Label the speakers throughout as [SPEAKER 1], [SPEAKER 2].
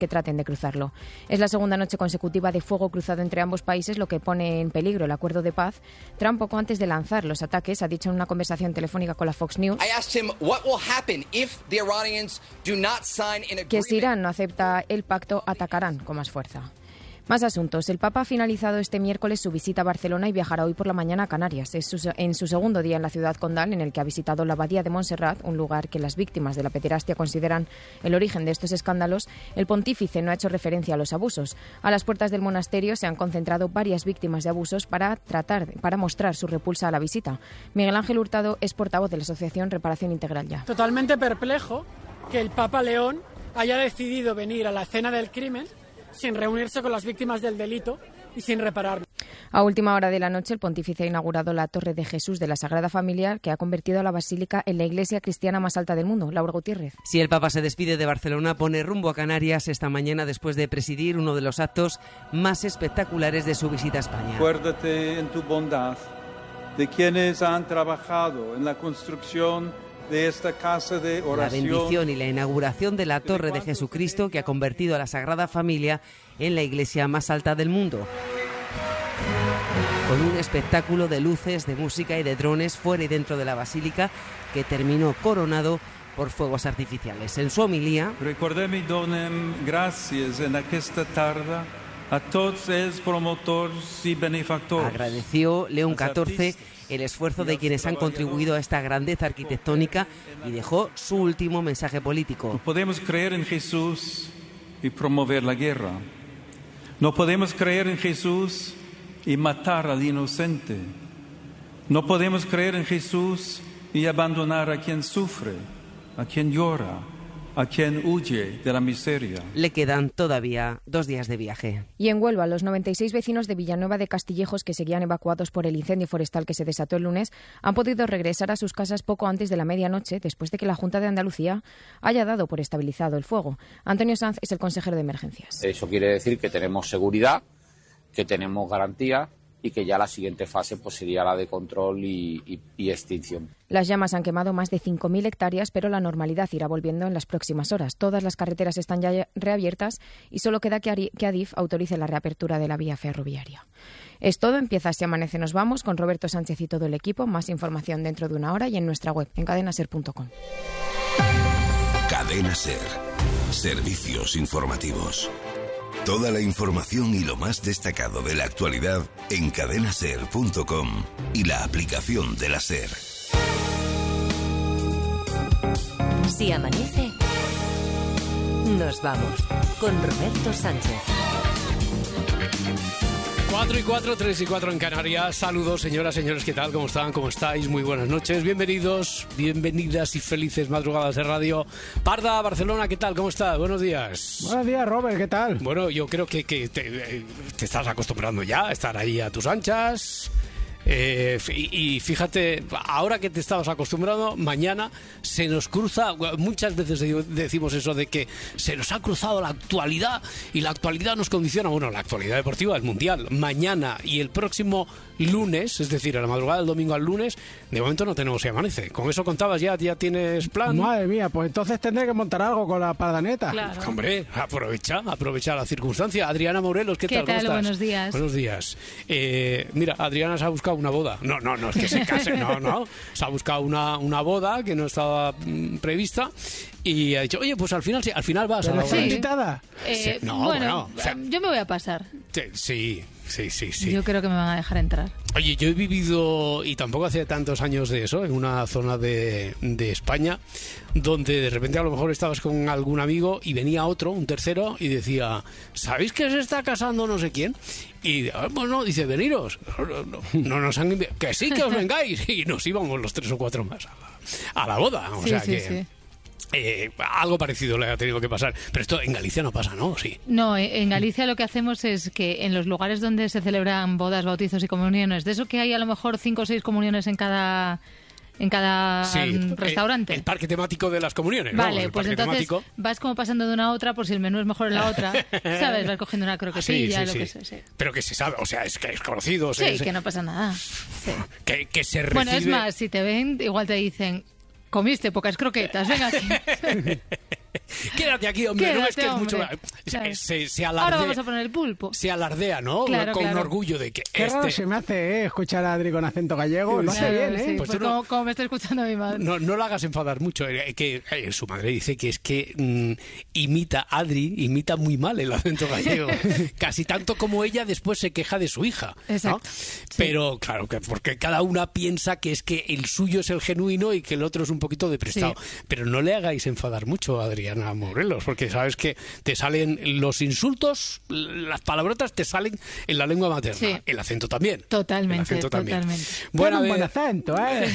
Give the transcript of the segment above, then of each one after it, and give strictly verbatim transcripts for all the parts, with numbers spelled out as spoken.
[SPEAKER 1] que traten de cruzarlo. Es la segunda noche consecutiva de fuego cruzado entre ambos países, lo que pone en peligro el acuerdo de paz. Trump, poco antes de lanzar los ataques, ha dicho en una conversación telefónica con la Fox News que si Irán no acepta el pacto, atacarán con más fuerza. Más asuntos. El Papa ha finalizado este miércoles su visita a Barcelona y viajará hoy por la mañana a Canarias. Es su, en su segundo día en la ciudad condal, en el que ha visitado la Abadía de Montserrat, un lugar que las víctimas de la pederastia consideran el origen de estos escándalos. El pontífice no ha hecho referencia a los abusos. A las puertas del monasterio se han concentrado varias víctimas de abusos para tratar, para mostrar su repulsa a la visita. Miguel Ángel Hurtado es portavoz de la asociación Reparación Integral Ya.
[SPEAKER 2] Totalmente perplejo que el Papa León haya decidido venir a la escena del crimen sin reunirse con las víctimas del delito y sin reparar.
[SPEAKER 1] A última hora de la noche, el pontífice ha inaugurado la Torre de Jesús de la Sagrada Familia, que ha convertido a la basílica en la iglesia cristiana más alta del mundo. Laura Gutiérrez.
[SPEAKER 3] Si el Papa se despide de Barcelona, pone rumbo a Canarias esta mañana después de presidir uno de los actos más espectaculares de su visita a España.
[SPEAKER 4] Acuérdate en tu bondad de quienes han trabajado en la construcción de esta casa de oración.
[SPEAKER 3] La bendición y la inauguración de la Torre de Jesucristo, que ha convertido a la Sagrada Familia en la iglesia más alta del mundo. Con un espectáculo de luces, de música y de drones fuera y dentro de la basílica, que terminó coronado por fuegos artificiales. En su homilía,
[SPEAKER 4] recordem y donem gracias en aquesta tarda a todos los promotores y benefactores.
[SPEAKER 3] Agradeció León catorce el esfuerzo de quienes han contribuido a esta grandeza arquitectónica y dejó su último mensaje político.
[SPEAKER 4] No podemos creer en Jesús y promover la guerra. No podemos creer en Jesús y matar al inocente. No podemos creer en Jesús y abandonar a quien sufre, a quien llora, a quien huye de la miseria.
[SPEAKER 3] Le quedan todavía dos días de viaje.
[SPEAKER 1] Y en Huelva, los noventa y seis vecinos de Villanueva de Castillejos, que seguían evacuados por el incendio forestal que se desató el lunes, han podido regresar a sus casas poco antes de la medianoche, después de que la Junta de Andalucía haya dado por estabilizado el fuego. Antonio Sanz es el consejero de emergencias.
[SPEAKER 5] Eso quiere decir que tenemos seguridad, que tenemos garantía y que ya la siguiente fase pues sería la de control y, y, y extinción.
[SPEAKER 1] Las llamas han quemado más de cinco mil hectáreas, pero la normalidad irá volviendo en las próximas horas. Todas las carreteras están ya reabiertas y solo queda que Adif autorice la reapertura de la vía ferroviaria. Es todo, empieza Así Amanece Nos Vamos con Roberto Sánchez y todo el equipo. Más información dentro de una hora y en nuestra web, en cadena ser punto com.
[SPEAKER 6] Cadena Ser. Servicios informativos. Toda la información y lo más destacado de la actualidad en cadena ser punto com y la aplicación de la SER.
[SPEAKER 7] Si amanece, nos vamos con Roberto Sánchez.
[SPEAKER 8] cuatro y cuatro, tres y cuatro en Canarias. Saludos, señoras, señores, ¿qué tal? ¿Cómo están? ¿Cómo estáis? Muy buenas noches. Bienvenidos, bienvenidas y felices madrugadas de radio. Parda, Barcelona, ¿qué tal? ¿Cómo estás? Buenos días.
[SPEAKER 9] Buenos días, Robert, ¿qué tal?
[SPEAKER 8] Bueno, yo creo que, que te, te estás acostumbrando ya a estar ahí a tus anchas. Eh, y, y fíjate, ahora que te estabas acostumbrando, mañana se nos cruza, muchas veces decimos eso de que se nos ha cruzado la actualidad y la actualidad nos condiciona. Bueno, la actualidad deportiva es mundial. Mañana y el próximo lunes, es decir, a la madrugada del domingo al lunes, de momento no tenemos Si Amanece. ¿Con eso contabas ya? ¿Ya tienes plan?
[SPEAKER 9] Madre mía, pues entonces tendré que montar algo con la pardaneta.
[SPEAKER 8] Claro. Hombre, aprovecha, aprovecha la circunstancia. Adriana Morelos, ¿qué,
[SPEAKER 10] ¿Qué
[SPEAKER 8] tal?
[SPEAKER 10] tal?
[SPEAKER 8] ¿Cómo estás?
[SPEAKER 10] Buenos días.
[SPEAKER 8] Buenos días. Eh, mira, Adriana se ha buscado una boda. No, no, no es que se case, no, no. Se ha buscado una, una boda que no estaba mm, prevista y ha dicho, oye, pues al final sí, al final vas a la boda.
[SPEAKER 9] ¿Estás invitada?
[SPEAKER 10] Eh,
[SPEAKER 8] Sí, no,
[SPEAKER 10] bueno,
[SPEAKER 8] bueno, o sea,
[SPEAKER 10] yo me voy a pasar.
[SPEAKER 8] Sí, sí, sí, sí.
[SPEAKER 10] Yo creo que me van a dejar entrar.
[SPEAKER 8] Oye, yo he vivido, y tampoco hace tantos años de eso, en una zona de, de España, donde de repente a lo mejor estabas con algún amigo y venía otro, un tercero, y decía, ¿sabéis que se está casando no sé quién? Y, ah, bueno, dice, veniros. No, no, no, no nos han enviado. Que sí, que os vengáis. Y nos íbamos los tres o cuatro más a la, a la boda. O
[SPEAKER 10] sí,
[SPEAKER 8] sea
[SPEAKER 10] sí,
[SPEAKER 8] que...
[SPEAKER 10] sí.
[SPEAKER 8] Eh, algo parecido le ha tenido que pasar. Pero esto en Galicia no pasa, ¿no? Sí.
[SPEAKER 10] No, en Galicia lo que hacemos es que en los lugares donde se celebran bodas, bautizos y comuniones, de eso que hay a lo mejor cinco o seis comuniones en cada... en cada
[SPEAKER 8] Sí,
[SPEAKER 10] restaurante.
[SPEAKER 8] El, el parque temático de las comuniones, ¿no?
[SPEAKER 10] Vale,
[SPEAKER 8] El
[SPEAKER 10] pues
[SPEAKER 8] parque
[SPEAKER 10] entonces
[SPEAKER 8] temático.
[SPEAKER 10] vas como pasando de una a otra por si el menú es mejor en la otra. ¿Sabes? Vas cogiendo una croquetilla,
[SPEAKER 8] Sí, sí,
[SPEAKER 10] lo que
[SPEAKER 8] sí.
[SPEAKER 10] sea. Sí,
[SPEAKER 8] Pero que se sabe, o sea, es que es conocido.
[SPEAKER 10] sí
[SPEAKER 8] se- se-
[SPEAKER 10] que no pasa nada. Sí.
[SPEAKER 8] que, que se recibe...
[SPEAKER 10] Bueno, es más, si te ven, igual te dicen, comiste pocas croquetas, venga aquí.
[SPEAKER 8] Quédate aquí, hombre.
[SPEAKER 10] Quédate,
[SPEAKER 8] no es que es mucho.
[SPEAKER 10] Claro.
[SPEAKER 8] Se, se alardea,
[SPEAKER 10] Ahora vamos a poner el pulpo.
[SPEAKER 8] Se alardea, ¿no?
[SPEAKER 10] Claro,
[SPEAKER 8] Con
[SPEAKER 10] claro.
[SPEAKER 8] un orgullo de que
[SPEAKER 9] Qué
[SPEAKER 8] este...
[SPEAKER 9] raro se me hace eh, escuchar a Adri con acento gallego. Lo hace
[SPEAKER 10] Claro,
[SPEAKER 9] bien, ¿eh?
[SPEAKER 10] sí,
[SPEAKER 8] Pues
[SPEAKER 10] pues
[SPEAKER 8] tú no-
[SPEAKER 10] como, como me está escuchando mi madre.
[SPEAKER 8] No, no la hagas enfadar mucho. eh, Que eh, su madre dice que es que mm, imita, Adri imita muy mal el acento gallego. Casi tanto como ella después se queja de su hija. ¿no?
[SPEAKER 10] Exacto.
[SPEAKER 8] Pero claro, que porque cada una piensa que es que el suyo es el genuino y que el otro es un poquito de prestado.
[SPEAKER 10] Sí.
[SPEAKER 8] Pero no le hagáis enfadar mucho a Adriana Morelos, porque sabes que te salen los insultos, las palabrotas te salen en la lengua materna.
[SPEAKER 10] Sí.
[SPEAKER 8] El acento también.
[SPEAKER 10] Totalmente,
[SPEAKER 8] El acento también.
[SPEAKER 10] totalmente.
[SPEAKER 8] Bueno, a
[SPEAKER 9] Tiene un buen
[SPEAKER 8] ver-
[SPEAKER 9] acento,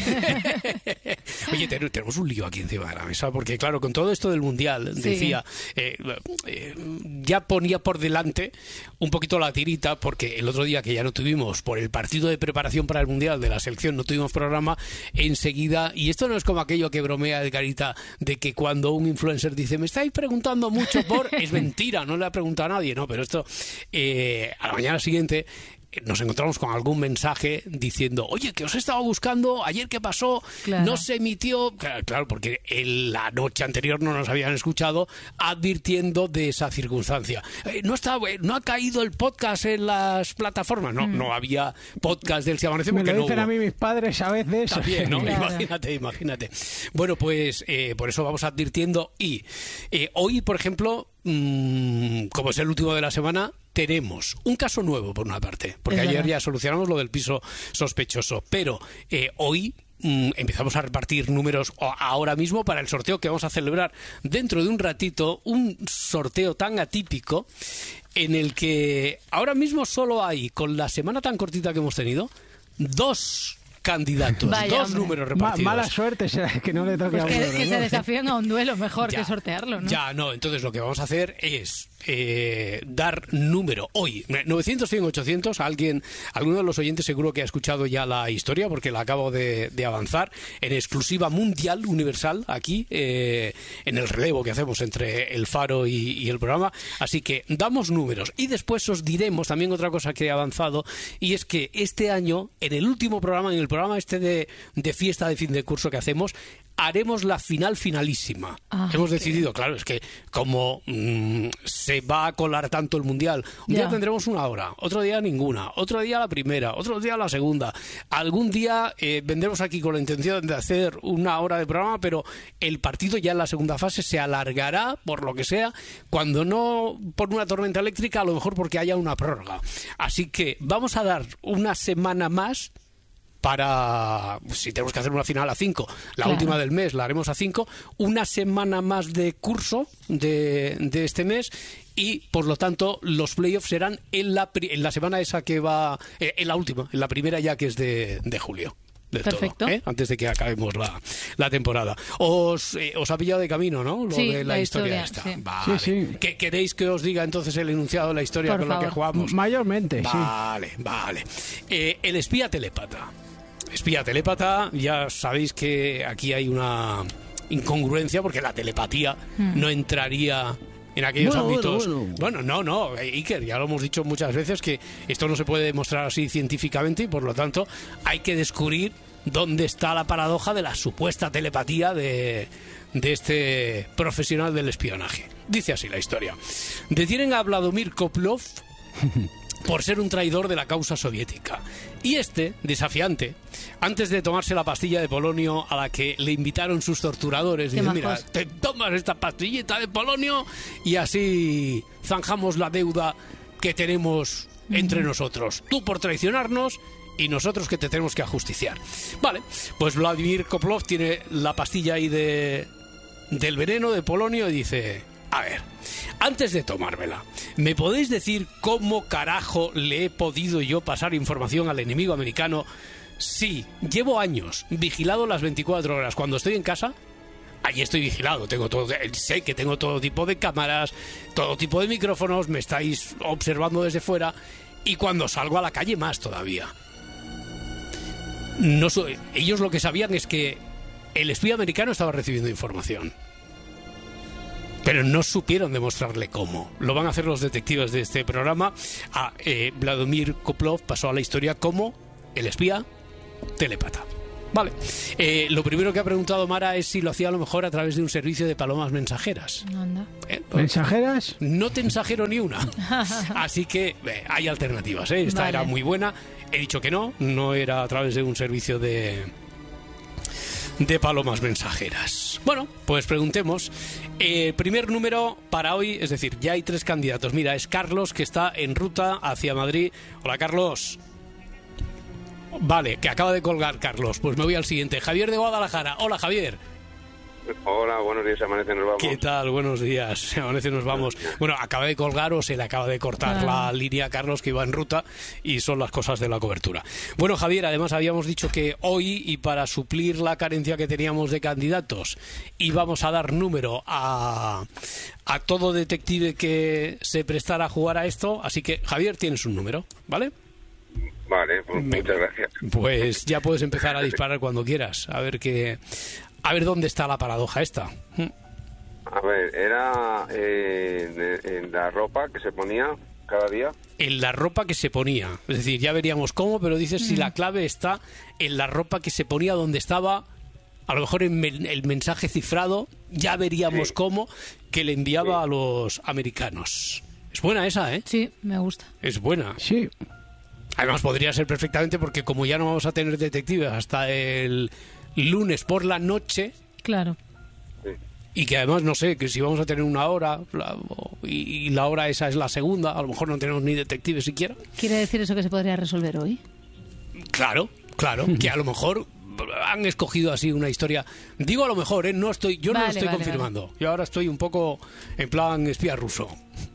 [SPEAKER 9] ¿eh?
[SPEAKER 8] Oye, ten- tenemos un lío aquí encima de la mesa, porque claro, con todo esto del Mundial,
[SPEAKER 10] Sí.
[SPEAKER 8] decía, eh, eh, ya ponía por delante un poquito la tirita, porque el otro día que ya no tuvimos, por el partido de preparación para el Mundial de la selección, no tuvimos programa, enseguida, y esto no es como aquello que bromea Edgarita, de que cuando un influencer dice, me estáis preguntando mucho por... Es mentira, no le ha preguntado a nadie, no, pero esto, eh, a la mañana siguiente... nos encontramos con algún mensaje diciendo, oye, que os he estado buscando, ayer qué pasó,
[SPEAKER 10] Claro.
[SPEAKER 8] no se emitió, claro, claro, porque el- la noche anterior no nos habían escuchado advirtiendo de esa circunstancia. Eh, no está, eh, no ha caído el podcast en las plataformas, no, no había podcast del Si Amanece
[SPEAKER 9] Me
[SPEAKER 8] porque
[SPEAKER 9] lo
[SPEAKER 8] no
[SPEAKER 9] dicen
[SPEAKER 8] hubo.
[SPEAKER 9] a mí mis padres a veces.
[SPEAKER 8] También, ¿no?
[SPEAKER 10] Claro.
[SPEAKER 8] Imagínate, imagínate. Bueno, pues eh, por eso vamos advirtiendo y eh, hoy, por ejemplo, mmm, como es el último de la semana, tenemos un caso nuevo por una parte, porque
[SPEAKER 10] Es
[SPEAKER 8] ayer
[SPEAKER 10] verdad.
[SPEAKER 8] ya solucionamos lo del piso sospechoso, pero eh, hoy mm, empezamos a repartir números o- ahora mismo para el sorteo que vamos a celebrar dentro de un ratito, un sorteo tan atípico en el que ahora mismo solo hay, con la semana tan cortita que hemos tenido, dos candidatos,
[SPEAKER 10] Vaya,
[SPEAKER 8] dos
[SPEAKER 10] hombre.
[SPEAKER 8] números
[SPEAKER 9] Ma-
[SPEAKER 8] repartidos.
[SPEAKER 9] mala suerte será que no le toque
[SPEAKER 10] Pues
[SPEAKER 9] a
[SPEAKER 10] que,
[SPEAKER 9] uno de
[SPEAKER 10] que
[SPEAKER 9] los
[SPEAKER 10] se
[SPEAKER 9] dos, ¿eh?
[SPEAKER 10] desafíen a un duelo mejor
[SPEAKER 8] Ya.
[SPEAKER 10] que sortearlo, ¿no?
[SPEAKER 8] Ya, no, entonces lo que vamos a hacer es eh, dar número hoy, novecientos, cien, ochocientos, alguien, alguno de los oyentes seguro que ha escuchado ya la historia porque la acabo de, de avanzar en exclusiva mundial, universal, aquí, eh, en el relevo que hacemos entre el Faro y, y el programa, así que damos números y después os diremos también otra cosa que he avanzado y es que este año, en el último programa, en el programa este de, de fiesta de fin de curso que hacemos, haremos la final finalísima.
[SPEAKER 10] Ah,
[SPEAKER 8] Hemos
[SPEAKER 10] qué
[SPEAKER 8] decidido, claro, es que como mm, se va a colar tanto el Mundial, un
[SPEAKER 10] Ya.
[SPEAKER 8] día tendremos una hora, otro día ninguna, otro día la primera, otro día la segunda. Algún día eh, vendremos aquí con la intención de hacer una hora de programa, pero el partido ya en la segunda fase se alargará, por lo que sea, cuando no por una tormenta eléctrica, a lo mejor porque haya una prórroga. Así que vamos a dar una semana más para, si tenemos que hacer una final a cinco, la
[SPEAKER 10] Claro.
[SPEAKER 8] última del mes la haremos a cinco, una semana más de curso de, de este mes y por lo tanto los playoffs serán en la, pri- en la semana esa que va, eh, en la última, en la primera ya que es de, de julio. Del
[SPEAKER 10] Perfecto.
[SPEAKER 8] todo, ¿eh? Antes de que acabemos la, la temporada. Os, eh, os ha pillado de camino, ¿no? Lo
[SPEAKER 10] Sí,
[SPEAKER 8] de la,
[SPEAKER 10] la
[SPEAKER 8] historia,
[SPEAKER 10] historia,
[SPEAKER 8] esta.
[SPEAKER 10] sí.
[SPEAKER 8] Vale.
[SPEAKER 9] Sí, sí.
[SPEAKER 8] ¿Qué- ¿Queréis que os diga entonces el enunciado de la historia
[SPEAKER 10] Por
[SPEAKER 8] con la que
[SPEAKER 10] favor.
[SPEAKER 8] jugamos?
[SPEAKER 9] Mayormente, sí.
[SPEAKER 8] Vale, vale. Eh, el espía telépata. Espía telépata, ya sabéis que aquí hay una incongruencia porque la telepatía no entraría en aquellos
[SPEAKER 3] Bueno,
[SPEAKER 8] ámbitos.
[SPEAKER 3] bueno, bueno.
[SPEAKER 8] Bueno, no, no, eh, Iker, ya lo hemos dicho muchas veces que esto no se puede demostrar así científicamente y por lo tanto hay que descubrir dónde está la paradoja de la supuesta telepatía de, de este profesional del espionaje. Dice así la historia. Detienen a Vladimir Koplov por ser un traidor de la causa soviética. Y este, desafiante, antes de tomarse la pastilla de polonio a la que le invitaron sus torturadores,
[SPEAKER 10] Qué
[SPEAKER 8] dice, mira,
[SPEAKER 10] majos.
[SPEAKER 8] te tomas esta pastillita de polonio y así zanjamos la deuda que tenemos entre nosotros. Tú por traicionarnos y nosotros que te tenemos que ajusticiar. Vale, pues Vladimir Koplov tiene la pastilla ahí de, del veneno de polonio y dice, a ver, antes de tomármela, ¿me podéis decir cómo carajo le he podido yo pasar información al enemigo americano si llevo años vigilado las veinticuatro horas cuando estoy en casa? Ahí estoy vigilado, tengo todo, sé que tengo todo tipo de cámaras, todo tipo de micrófonos, me estáis observando desde fuera y cuando salgo a la calle más todavía. No soy, ellos lo que sabían es que el espía americano estaba recibiendo información. Pero no supieron demostrarle cómo. Lo van a hacer los detectives de este programa. A eh, Vladimir Koplov pasó a la historia como el espía telépata. Vale. Eh, lo primero que ha preguntado Mara es si lo hacía a lo mejor a través de un servicio de palomas mensajeras.
[SPEAKER 10] Anda.
[SPEAKER 8] Eh,
[SPEAKER 9] ¿Mensajeras?
[SPEAKER 8] No te ensajero ni una. Así que eh, hay alternativas, ¿eh? Esta
[SPEAKER 10] Vale.
[SPEAKER 8] era muy buena. He dicho que no, no era a través de un servicio de... de palomas mensajeras. Bueno, pues preguntemos. El primer número para hoy, es decir, ya hay tres candidatos. Mira, es Carlos, que está en ruta hacia Madrid. Hola, Carlos. Vale, que acaba de colgar Carlos. Pues me voy al siguiente. Javier de Guadalajara. Hola, Javier.
[SPEAKER 11] Hola, buenos días, Amanece, nos vamos.
[SPEAKER 8] ¿Qué tal? Buenos días. Amanece, nos vamos. Bueno, acaba de colgar o se le acaba de cortar
[SPEAKER 10] Ah.
[SPEAKER 8] la línea a Carlos, que iba en ruta, y son las cosas de la cobertura. Bueno, Javier, además habíamos dicho que hoy, y para suplir la carencia que teníamos de candidatos, íbamos a dar número a, a todo detective que se prestara a jugar a esto. Así que, Javier, tienes un número, ¿vale?
[SPEAKER 11] Vale, pues muchas gracias.
[SPEAKER 8] Pues ya puedes empezar a disparar cuando quieras. A ver qué... A ver dónde está la paradoja esta.
[SPEAKER 11] A ver, era eh, en, en la ropa que se ponía cada día.
[SPEAKER 8] En la ropa que se ponía. Es decir, ya veríamos cómo, pero dices si la clave está en la ropa que se ponía donde estaba, a lo mejor en men- el mensaje cifrado, ya veríamos
[SPEAKER 11] Sí.
[SPEAKER 8] cómo, que le enviaba a los americanos. Es buena esa, ¿eh?
[SPEAKER 10] Sí, me gusta.
[SPEAKER 8] Es buena.
[SPEAKER 9] Sí.
[SPEAKER 8] Además podría ser perfectamente porque como ya no vamos a tener detectives hasta el lunes por la noche,
[SPEAKER 10] Claro.
[SPEAKER 8] y que además no sé, que si vamos a tener una hora la- o- y, y la hora esa es la segunda, a lo mejor no tenemos ni detectives siquiera.
[SPEAKER 10] ¿Quiere decir eso que se podría resolver hoy?
[SPEAKER 8] Claro, claro, que a lo mejor han escogido así una historia. Digo a lo mejor, ¿eh? No estoy, yo no
[SPEAKER 10] Vale,
[SPEAKER 8] lo estoy
[SPEAKER 10] vale,
[SPEAKER 8] confirmando. Yo ahora estoy un poco en plan espía ruso.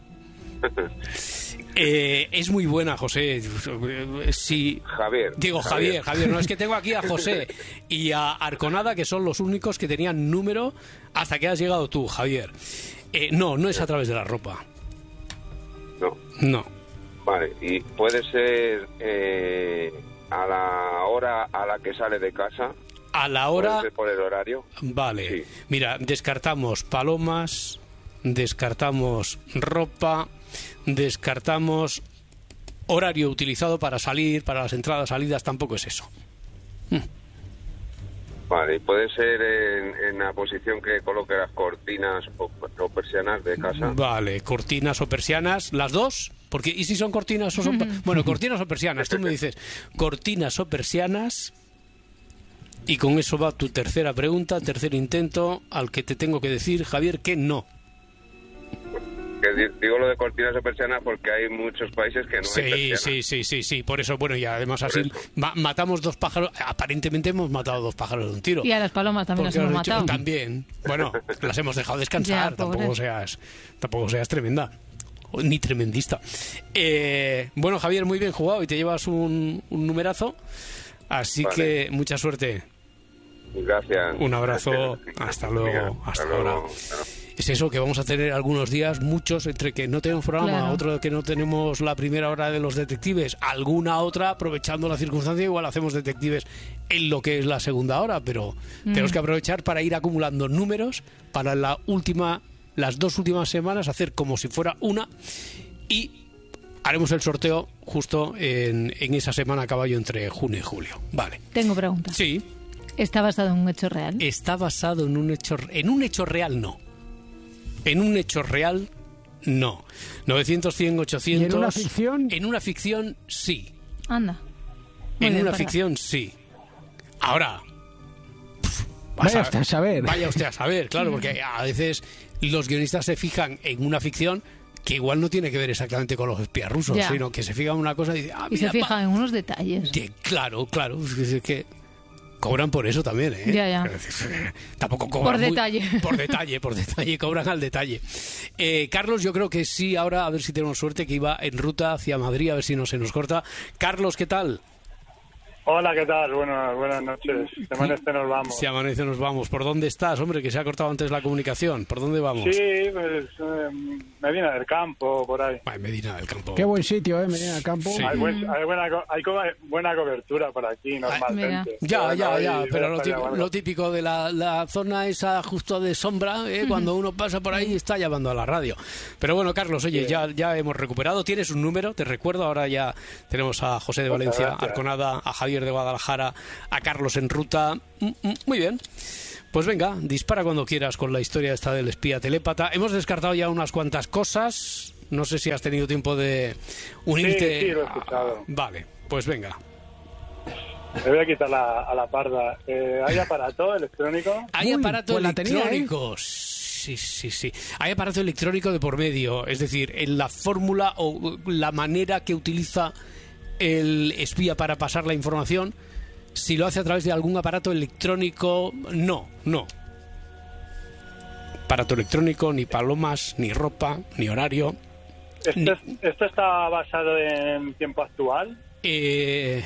[SPEAKER 8] Eh, es muy buena, José. Si...
[SPEAKER 11] Javier.
[SPEAKER 8] Digo, Javier, Javier, no es que tengo aquí a José y a Arconada, que son los únicos que tenían número hasta que has llegado tú, Javier. Eh, no, no es a través de la ropa.
[SPEAKER 11] No.
[SPEAKER 8] No.
[SPEAKER 11] Vale, y puede ser eh, a la hora a la que sale de casa.
[SPEAKER 8] A la hora...
[SPEAKER 11] Puede ser por el horario.
[SPEAKER 8] Vale.
[SPEAKER 11] Sí.
[SPEAKER 8] Mira, descartamos palomas, descartamos ropa, descartamos horario utilizado para salir, para las entradas, salidas, tampoco es eso.
[SPEAKER 11] Vale, y puede ser en, en la posición que coloque las cortinas o, o persianas de casa.
[SPEAKER 8] Vale, cortinas o persianas, las dos, porque ¿y si son cortinas o son... per- Bueno, cortinas o persianas, tú me dices cortinas o persianas, y con eso va tu tercera pregunta, tercer intento, al que te tengo que decir, Javier, que no.
[SPEAKER 11] Que di- digo lo de cortinas o persianas porque hay muchos países que no hay
[SPEAKER 8] Sí,
[SPEAKER 11] persianas.
[SPEAKER 8] sí, sí, sí, sí, por eso, bueno, y además
[SPEAKER 11] Por
[SPEAKER 8] así
[SPEAKER 11] eso.
[SPEAKER 8] ma- matamos dos pájaros, aparentemente hemos matado dos pájaros de un tiro.
[SPEAKER 10] Y a las palomas también
[SPEAKER 8] Porque
[SPEAKER 10] las hemos
[SPEAKER 8] has dicho-
[SPEAKER 10] matado.
[SPEAKER 8] También, bueno, las hemos dejado descansar,
[SPEAKER 10] Ya,
[SPEAKER 8] tampoco
[SPEAKER 10] pobres.
[SPEAKER 8] seas, tampoco seas tremenda, o ni tremendista. Eh, bueno, Javier, muy bien jugado y te llevas un, un numerazo, así
[SPEAKER 11] Vale.
[SPEAKER 8] que mucha suerte.
[SPEAKER 11] Gracias.
[SPEAKER 8] Un abrazo,
[SPEAKER 11] Gracias.
[SPEAKER 8] hasta luego,
[SPEAKER 11] Venga,
[SPEAKER 8] hasta
[SPEAKER 11] luego.
[SPEAKER 8] ahora. Es eso, que vamos a tener algunos días, muchos, entre que no tenemos programa,
[SPEAKER 10] Claro.
[SPEAKER 8] otro que no tenemos la primera hora de los detectives, alguna otra, aprovechando la circunstancia, igual hacemos detectives en lo que es la segunda hora, pero
[SPEAKER 10] Mm.
[SPEAKER 8] tenemos que aprovechar para ir acumulando números para la última, las dos últimas semanas, hacer como si fuera una, y haremos el sorteo justo en, en esa semana a caballo entre junio y julio. Vale.
[SPEAKER 10] Tengo preguntas.
[SPEAKER 8] Sí.
[SPEAKER 10] ¿Está basado en un hecho real?
[SPEAKER 8] Está basado en un hecho, en un hecho real, no. En un hecho real, no. novecientos, cien, ochocientos...
[SPEAKER 9] ¿Y en una ficción?
[SPEAKER 8] En una ficción, sí.
[SPEAKER 10] Anda. Muy
[SPEAKER 8] En
[SPEAKER 10] bien,
[SPEAKER 8] una
[SPEAKER 10] para.
[SPEAKER 8] ficción, sí. Ahora... pf, vas
[SPEAKER 9] Vaya usted a saber.
[SPEAKER 8] Vaya usted a saber, claro, porque a veces los guionistas se fijan en una ficción que igual no tiene que ver exactamente con los espías rusos,
[SPEAKER 10] Ya.
[SPEAKER 8] sino que se fijan en una cosa y dicen, ah,
[SPEAKER 10] Y se
[SPEAKER 8] mira,
[SPEAKER 10] fija
[SPEAKER 8] va-
[SPEAKER 10] en unos detalles.
[SPEAKER 8] que, claro, claro, es que, es que cobran por eso también, ¿eh?
[SPEAKER 10] Ya, ya.
[SPEAKER 8] Es decir, tampoco cobran
[SPEAKER 10] Por
[SPEAKER 8] muy-
[SPEAKER 10] detalle.
[SPEAKER 8] por detalle, por detalle, cobran al detalle. Eh, Carlos, yo creo que sí, ahora a ver si tenemos suerte, que iba en ruta hacia Madrid, a ver si no se nos corta. Carlos, ¿qué tal?
[SPEAKER 12] Hola, ¿qué tal? Buenas, buenas noches. De Amanece nos vamos.
[SPEAKER 8] Si amanece nos vamos. ¿Por dónde estás, hombre, que se ha cortado antes la comunicación? ¿Por dónde vamos?
[SPEAKER 12] Sí, pues eh, Medina del Campo, por ahí.
[SPEAKER 8] Ay, Medina del Campo.
[SPEAKER 9] Qué buen sitio, ¿eh? Medina del Campo.
[SPEAKER 8] Sí.
[SPEAKER 12] Hay, buen- hay buena, co- hay co- buena cobertura por aquí, normalmente.
[SPEAKER 8] Ya,
[SPEAKER 12] Pero
[SPEAKER 8] ya,
[SPEAKER 12] bueno,
[SPEAKER 8] ya,
[SPEAKER 12] hoy
[SPEAKER 8] pero
[SPEAKER 12] voy
[SPEAKER 8] lo
[SPEAKER 12] a estar
[SPEAKER 8] típico,
[SPEAKER 12] llamando.
[SPEAKER 8] lo típico de la, la zona esa justo de sombra, ¿eh? Cuando uno pasa por ahí está llamando a la radio. Pero bueno, Carlos, oye, ya, ya hemos recuperado, tienes un número, te recuerdo, ahora ya tenemos a José de
[SPEAKER 12] Muchas
[SPEAKER 8] Valencia,
[SPEAKER 12] gracias.
[SPEAKER 8] Arconada, a Javier Wire de Guadalajara a Carlos en ruta. Muy bien. Pues venga, dispara cuando quieras con la historia esta del espía telépata. Hemos descartado ya unas cuantas cosas. No sé si has tenido tiempo de unirte.
[SPEAKER 12] Sí, sí, lo he escuchado.
[SPEAKER 8] A... Vale, pues venga.
[SPEAKER 12] Me voy a quitar la, a la parda. Eh, ¿Hay aparato electrónico?
[SPEAKER 8] Hay
[SPEAKER 9] Uy,
[SPEAKER 8] aparato
[SPEAKER 9] pues la tenía,
[SPEAKER 8] electrónico. Sí, sí, sí. Hay aparato electrónico de por medio. Es decir, en la fórmula o la manera que utiliza el espía para pasar la información, si lo hace a través de algún aparato electrónico, no, no. Aparato electrónico, ni palomas, ni ropa, ni horario.
[SPEAKER 12] ¿Esto,
[SPEAKER 8] ni...
[SPEAKER 12] es, ¿Esto está basado en tiempo actual?
[SPEAKER 8] Eh...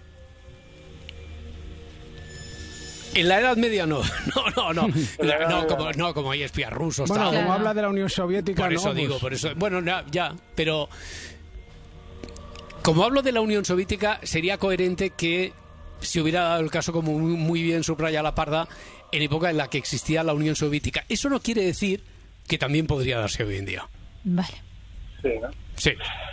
[SPEAKER 8] En la Edad Media no, no, no, no, la, no, como, no, como hay espías rusos.
[SPEAKER 9] Bueno,
[SPEAKER 8] tal.
[SPEAKER 9] como
[SPEAKER 10] Claro.
[SPEAKER 9] habla de la Unión Soviética,
[SPEAKER 8] Por
[SPEAKER 9] no,
[SPEAKER 8] eso digo,
[SPEAKER 9] pues-
[SPEAKER 8] por eso. Bueno, ya, ya, pero como hablo de la Unión Soviética, sería coherente que se hubiera dado el caso, como muy, muy bien subraya la parda, en época en la que existía la Unión Soviética. Eso no quiere decir que también podría darse hoy en día.
[SPEAKER 10] Vale.
[SPEAKER 12] Sí, ¿no?
[SPEAKER 8] Sí.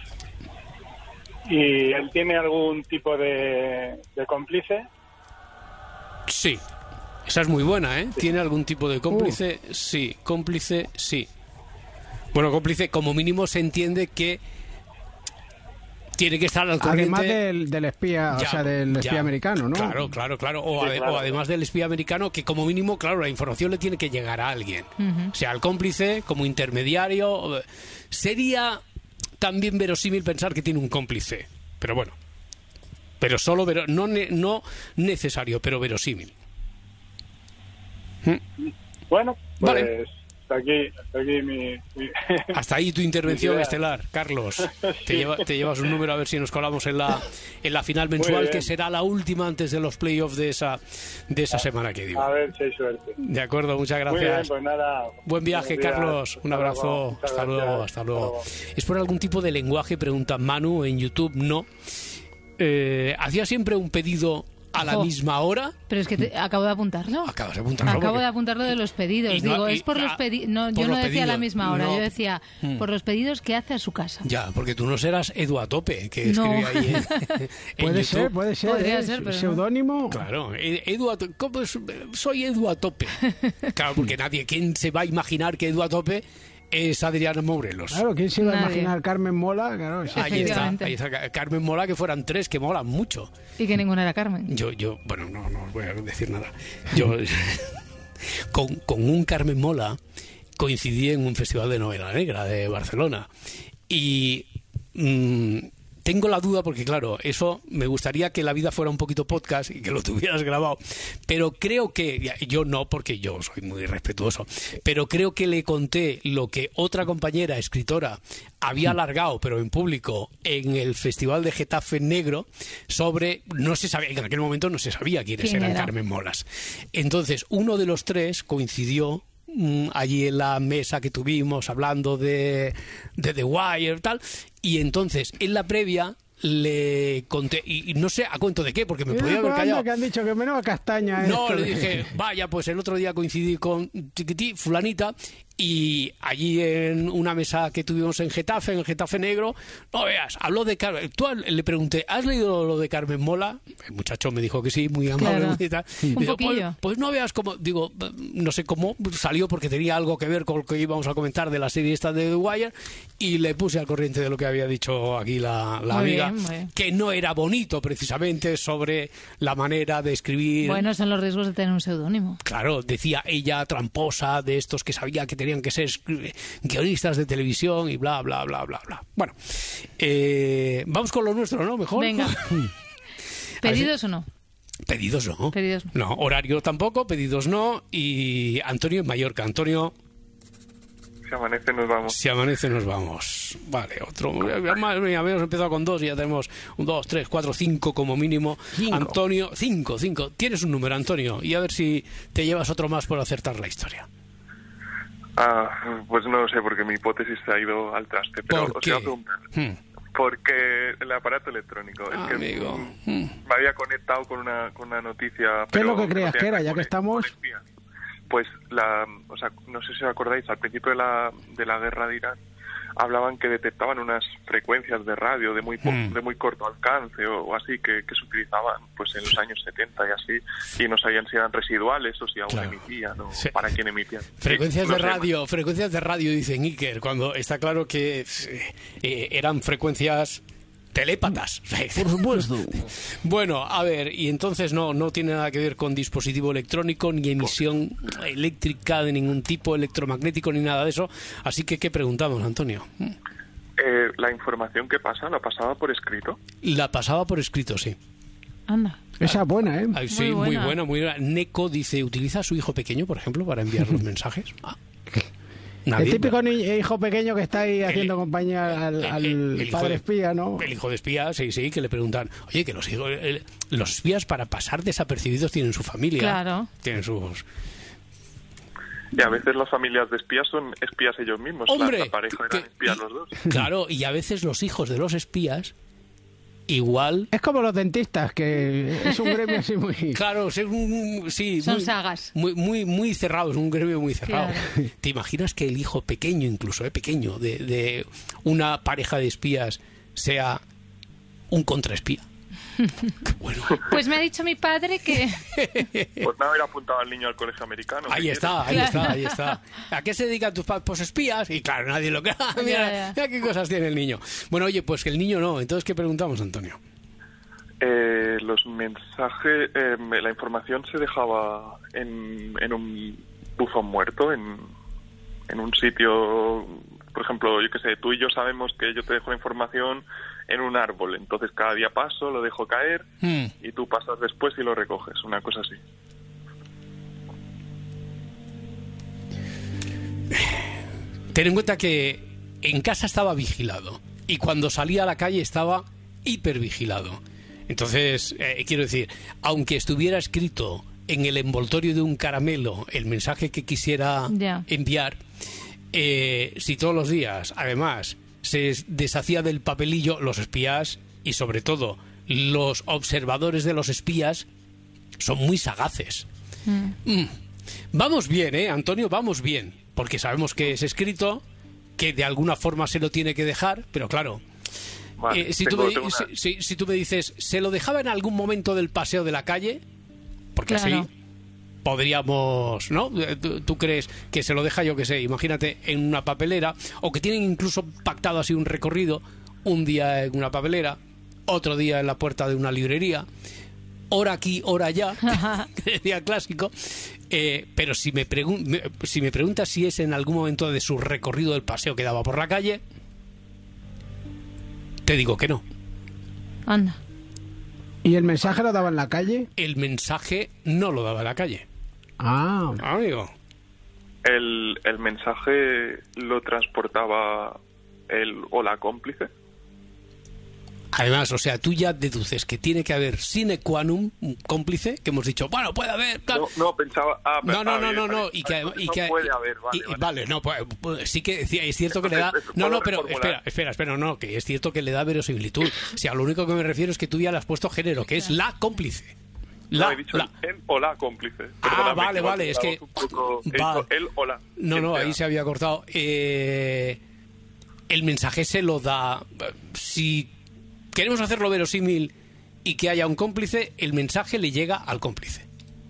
[SPEAKER 12] ¿Y él tiene algún tipo de, de cómplice?
[SPEAKER 8] Sí. Esa es muy buena, ¿eh? ¿Tiene algún tipo de cómplice? Uh. Sí. Cómplice, sí. Bueno, cómplice, como mínimo se entiende que tiene que estar al corriente.
[SPEAKER 9] Además del, del espía,
[SPEAKER 8] Ya,
[SPEAKER 9] o sea, del espía
[SPEAKER 8] ya.
[SPEAKER 9] americano, ¿no?
[SPEAKER 8] Claro, claro, claro. O,
[SPEAKER 12] Sí,
[SPEAKER 8] ade-
[SPEAKER 12] claro.
[SPEAKER 8] o además del espía americano, que como mínimo, claro, la información le tiene que llegar a alguien.
[SPEAKER 10] Ujú.
[SPEAKER 8] O sea, al cómplice, como intermediario. Sería también verosímil pensar que tiene un cómplice. Pero bueno. Pero solo, vero- no, ne- no necesario, pero verosímil.
[SPEAKER 12] Bueno, pues
[SPEAKER 8] Vale.
[SPEAKER 12] hasta aquí, hasta aquí mi... mi-
[SPEAKER 8] Hasta ahí tu intervención
[SPEAKER 12] Mis ideas.
[SPEAKER 8] estelar, Carlos. Te,
[SPEAKER 12] Sí.
[SPEAKER 8] lleva- te llevas un número a ver si nos colamos en la, en la final
[SPEAKER 12] Muy
[SPEAKER 8] mensual,
[SPEAKER 12] bien.
[SPEAKER 8] que será la última antes de los playoffs de esa, de esa semana que digo.
[SPEAKER 12] A ver si hay suerte.
[SPEAKER 8] De acuerdo, muchas
[SPEAKER 12] Muy bien,
[SPEAKER 8] gracias.
[SPEAKER 12] pues nada.
[SPEAKER 8] Buen viaje,
[SPEAKER 12] buenos días.
[SPEAKER 8] Carlos. Un
[SPEAKER 12] Hasta
[SPEAKER 8] abrazo.
[SPEAKER 12] luego. Muchas
[SPEAKER 8] Hasta
[SPEAKER 12] gracias.
[SPEAKER 8] luego, hasta luego. ¿Es por algún tipo de lenguaje? Pregunta Manu en YouTube. No. Eh, ¿Hacía siempre un pedido a la
[SPEAKER 10] Ojo.
[SPEAKER 8] misma hora?
[SPEAKER 10] Pero es que te- acabo de apuntarlo.
[SPEAKER 8] Acabas de apuntarlo.
[SPEAKER 10] Acabo
[SPEAKER 8] porque-
[SPEAKER 10] de apuntar lo de los pedidos.
[SPEAKER 8] Y no-
[SPEAKER 10] Digo,
[SPEAKER 8] y-
[SPEAKER 10] es por
[SPEAKER 8] ah,
[SPEAKER 10] los pedidos. No,
[SPEAKER 8] por
[SPEAKER 10] yo
[SPEAKER 8] los
[SPEAKER 10] no decía a la
[SPEAKER 8] pedidos.
[SPEAKER 10] misma hora.
[SPEAKER 8] No.
[SPEAKER 10] Yo decía
[SPEAKER 8] Hmm.
[SPEAKER 10] por los pedidos que hace a su casa.
[SPEAKER 8] Ya, porque tú no serás Edu a tope, que
[SPEAKER 10] No.
[SPEAKER 8] escribe ahí en, en
[SPEAKER 9] Puede
[SPEAKER 8] YouTube.
[SPEAKER 9] ser, puede ser.
[SPEAKER 10] Podría
[SPEAKER 9] ¿eh?
[SPEAKER 10] ser, pero no.
[SPEAKER 9] Seudónimo.
[SPEAKER 8] Claro, E- Edu a to- ¿cómo es? Soy Edu a tope. Claro, porque nadie, ¿quién se va a imaginar que Edu a tope es Adriana Morelos?
[SPEAKER 9] Claro, ¿quién se iba a
[SPEAKER 10] Nadie.
[SPEAKER 9] imaginar Carmen Mola? Claro, sí.
[SPEAKER 8] Ahí está,
[SPEAKER 10] Efectivamente.
[SPEAKER 8] ahí está. Carmen mola que fueran tres, que molan mucho.
[SPEAKER 10] Y que ninguna era Carmen.
[SPEAKER 8] Yo, yo, bueno, no, no os voy a decir nada. Yo, con, con un Carmen Mola coincidí en un festival de novela negra de Barcelona. Y mm, tengo la duda, porque claro, eso me gustaría que la vida fuera un poquito podcast y que lo tuvieras grabado. Pero creo que, yo no, porque yo soy muy respetuoso, pero creo que le conté lo que otra compañera escritora había alargado, pero en público, en el Festival de Getafe Negro, sobre, no se sabía, en aquel momento no se sabía quiénes
[SPEAKER 10] ¿Quién
[SPEAKER 8] eran
[SPEAKER 10] era?
[SPEAKER 8] Carmen Molas. Entonces, uno de los tres coincidió mm, allí en la mesa que tuvimos hablando de, de The Wire y tal, y entonces, en la previa, le conté, y, y no sé a cuento de qué, porque me
[SPEAKER 9] Mira,
[SPEAKER 8] podía haber
[SPEAKER 9] anda,
[SPEAKER 8] callado.
[SPEAKER 9] que han dicho que menuda castaña.
[SPEAKER 8] No,
[SPEAKER 9] esto
[SPEAKER 8] le
[SPEAKER 9] de-
[SPEAKER 8] dije, vaya, pues el otro día coincidí con Chiquití, fulanita, y allí en una mesa que tuvimos en Getafe, en el Getafe Negro, no veas, habló de Carmen. Tú le pregunté, ¿has leído lo de Carmen Mola? El muchacho me dijo que sí, muy amable.
[SPEAKER 10] Claro.
[SPEAKER 8] Y tal.
[SPEAKER 10] Un
[SPEAKER 8] Digo, pues,
[SPEAKER 10] poquillo.
[SPEAKER 8] pues no veas cómo, digo, no sé cómo salió, porque tenía algo que ver con lo que íbamos a comentar de la serie esta de The Wire, y le puse al corriente de lo que había dicho aquí la, la
[SPEAKER 10] Muy
[SPEAKER 8] amiga,
[SPEAKER 10] bien, muy bien.
[SPEAKER 8] que no era bonito precisamente sobre la manera de escribir.
[SPEAKER 10] Bueno, son los riesgos de tener un seudónimo.
[SPEAKER 8] Claro, decía ella, tramposa, de estos que sabía que tenían que ser guionistas de televisión y bla, bla, bla, bla, bla. Bueno, eh, vamos con lo nuestro, ¿no? Mejor.
[SPEAKER 10] Venga. ¿Pedidos o no?
[SPEAKER 8] Pedidos no.
[SPEAKER 10] Pedidos no.
[SPEAKER 8] No, horario tampoco, pedidos no. Y Antonio en Mallorca. Antonio,
[SPEAKER 13] Si amanece nos vamos.
[SPEAKER 8] si amanece nos vamos. Vale, otro. Madre mía, habíamos empezado con dos y ya tenemos un, dos, tres, cuatro, cinco como mínimo.
[SPEAKER 3] Cinco.
[SPEAKER 8] Antonio, cinco, cinco. Tienes un número, Antonio, y a ver si te llevas otro más por acertar la historia.
[SPEAKER 13] Ah, pues no lo sé, porque mi hipótesis se ha ido al traste, pero
[SPEAKER 8] ¿Por
[SPEAKER 13] os
[SPEAKER 8] qué?
[SPEAKER 13] iba a preguntar.
[SPEAKER 8] Hmm.
[SPEAKER 13] Porque el aparato electrónico, es que
[SPEAKER 8] Amigo.
[SPEAKER 13] mm, me había conectado con una, con una noticia...
[SPEAKER 9] ¿Qué es lo
[SPEAKER 13] pero
[SPEAKER 9] que creías
[SPEAKER 13] no
[SPEAKER 9] que era,
[SPEAKER 13] tenía
[SPEAKER 9] ya que
[SPEAKER 13] con-
[SPEAKER 9] estamos?
[SPEAKER 13] con espías. Pues, la, o sea, no sé si os acordáis, al principio de la, de la guerra de Irán hablaban que detectaban unas frecuencias de radio de muy po-
[SPEAKER 8] Mm.
[SPEAKER 13] de muy corto alcance o, o así que, que se utilizaban pues en los años setenta y así, y no sabían si eran residuales o si aún
[SPEAKER 8] Claro.
[SPEAKER 13] emitían o
[SPEAKER 8] Sí.
[SPEAKER 13] para quién emitían.
[SPEAKER 8] Frecuencias
[SPEAKER 13] Sí, no
[SPEAKER 8] de
[SPEAKER 13] sé.
[SPEAKER 8] radio, frecuencias de radio, dice Iker, cuando está claro que eh, eran frecuencias telépatas.
[SPEAKER 9] Por supuesto.
[SPEAKER 8] Bueno, a ver, y entonces no, no tiene nada que ver con dispositivo electrónico, ni emisión eléctrica de ningún tipo, electromagnético, ni nada de eso. Así que, ¿qué preguntamos, Antonio?
[SPEAKER 13] Eh, la información que pasa, ¿la pasaba por escrito?
[SPEAKER 8] La pasaba por escrito, sí.
[SPEAKER 10] Anda.
[SPEAKER 9] Esa es buena, ¿eh?
[SPEAKER 8] Ay, sí, muy buena, muy buena. Neko dice, ¿utiliza a su hijo pequeño, por ejemplo, para enviar los mensajes? Ah. Nadie.
[SPEAKER 9] El típico ni- hijo pequeño que está ahí haciendo compañía al, al
[SPEAKER 8] El- el hijo
[SPEAKER 9] padre
[SPEAKER 8] de-
[SPEAKER 9] espía, ¿no?
[SPEAKER 8] El hijo de espía, sí, sí, que le preguntan, oye, que los hijos, el- los espías para pasar desapercibidos tienen su familia.
[SPEAKER 10] Claro.
[SPEAKER 8] Tienen sus...
[SPEAKER 13] Y a veces las familias de espías son espías ellos mismos.
[SPEAKER 8] ¡Hombre!
[SPEAKER 13] La, la pareja eran
[SPEAKER 8] Que-
[SPEAKER 13] espías los dos.
[SPEAKER 8] Claro, y a veces los hijos de los espías igual...
[SPEAKER 9] Es como los dentistas, que es un gremio así muy...
[SPEAKER 8] Claro, es un- sí,
[SPEAKER 10] Son
[SPEAKER 8] muy,
[SPEAKER 10] sagas.
[SPEAKER 8] Muy, muy, muy cerrado, es un gremio muy cerrado.
[SPEAKER 10] Claro.
[SPEAKER 8] ¿Te imaginas que el hijo pequeño, incluso, eh, pequeño, de, de una pareja de espías sea un contraespía?
[SPEAKER 10] Pues me ha dicho mi padre que...
[SPEAKER 13] Pues me haber apuntado al niño al colegio americano.
[SPEAKER 8] Ahí
[SPEAKER 13] ¿qué
[SPEAKER 8] está, ahí
[SPEAKER 10] Claro.
[SPEAKER 8] está, ahí está. ¿A qué se dedican tus padres? Pues espías. Y claro, nadie lo cree.
[SPEAKER 10] Ya,
[SPEAKER 8] Mira,
[SPEAKER 10] ya.
[SPEAKER 8] mira qué cosas tiene el niño. Bueno, oye, pues que el niño no. Entonces, ¿qué preguntamos, Antonio?
[SPEAKER 13] Eh, los mensajes, eh, la información se dejaba en, en un buzón muerto, en, en un sitio, por ejemplo, yo qué sé, tú y yo sabemos que yo te dejo la información en un árbol, entonces cada día paso, lo dejo caer
[SPEAKER 8] Hmm.
[SPEAKER 13] y tú pasas después y lo recoges, una cosa así.
[SPEAKER 8] Ten en cuenta que en casa estaba vigilado y cuando salía a la calle estaba hipervigilado. Entonces, eh, quiero decir, aunque estuviera escrito en el envoltorio de un caramelo el mensaje que quisiera
[SPEAKER 10] Ya.
[SPEAKER 8] enviar, eh, si todos los días, además, se deshacía del papelillo, los espías y sobre todo los observadores de los espías son muy sagaces. Mm. Vamos bien, ¿eh, Antonio? Vamos bien. Porque sabemos que es escrito, que de alguna forma se lo tiene que dejar, pero claro,
[SPEAKER 13] Vale,
[SPEAKER 8] eh, si, tú
[SPEAKER 13] tengo-
[SPEAKER 8] me,
[SPEAKER 13] tengo una-
[SPEAKER 8] si- si- si tú me dices, ¿se lo dejaba en algún momento del paseo de la calle? Porque
[SPEAKER 10] Claro.
[SPEAKER 8] así podríamos, ¿no? Eh, ¿Tú, tú crees que se lo deja, yo qué sé, imagínate, en una papelera, o que tienen incluso pactado así un recorrido, un día en una papelera, otro día en la puerta de una librería, hora aquí, hora allá, que decía el clásico. Eh, pero si me, pregun- me- si me preguntas si es en algún momento de su recorrido del paseo que daba por la calle, te digo que no.
[SPEAKER 10] Anda.
[SPEAKER 9] ¿Y el mensaje lo daba en la calle?
[SPEAKER 8] El mensaje no lo daba en la calle.
[SPEAKER 9] Ah.
[SPEAKER 8] Amigo.
[SPEAKER 13] El, el mensaje lo transportaba el o la cómplice.
[SPEAKER 8] Además, o sea, tú ya deduces que tiene que haber sine qua non, un cómplice, que hemos dicho, bueno, puede haber, claro.
[SPEAKER 13] No, no, pensaba... Ah,
[SPEAKER 8] No, no,
[SPEAKER 13] ah,
[SPEAKER 8] no,
[SPEAKER 13] bien,
[SPEAKER 8] no, no,
[SPEAKER 13] vale,
[SPEAKER 8] y que,
[SPEAKER 13] vale,
[SPEAKER 8] y
[SPEAKER 13] eso
[SPEAKER 8] que
[SPEAKER 13] puede haber, vale,
[SPEAKER 8] y-
[SPEAKER 13] vale.
[SPEAKER 8] vale, no, pues, pues, sí que sí, es cierto que le da,
[SPEAKER 13] Entonces,
[SPEAKER 8] no, no,
[SPEAKER 13] ¿puedo
[SPEAKER 8] pero
[SPEAKER 13] reformular?
[SPEAKER 8] espera, espera, espera, no, que es cierto que le da verosimilitud. O sea, lo único que me refiero es que tú ya le has puesto género, que es la cómplice. La,
[SPEAKER 13] no, he dicho
[SPEAKER 8] la-
[SPEAKER 13] el o la cómplice.
[SPEAKER 8] Ah,
[SPEAKER 13] Perdóname,
[SPEAKER 8] vale,
[SPEAKER 13] que me ha
[SPEAKER 8] vale, es que-
[SPEAKER 13] quedado un poco- he
[SPEAKER 8] Va.
[SPEAKER 13] dicho el o la.
[SPEAKER 8] No, no, ahí se había cortado. Eh, el mensaje se lo da. Si queremos hacerlo verosímil y que haya un cómplice, el mensaje le llega al cómplice.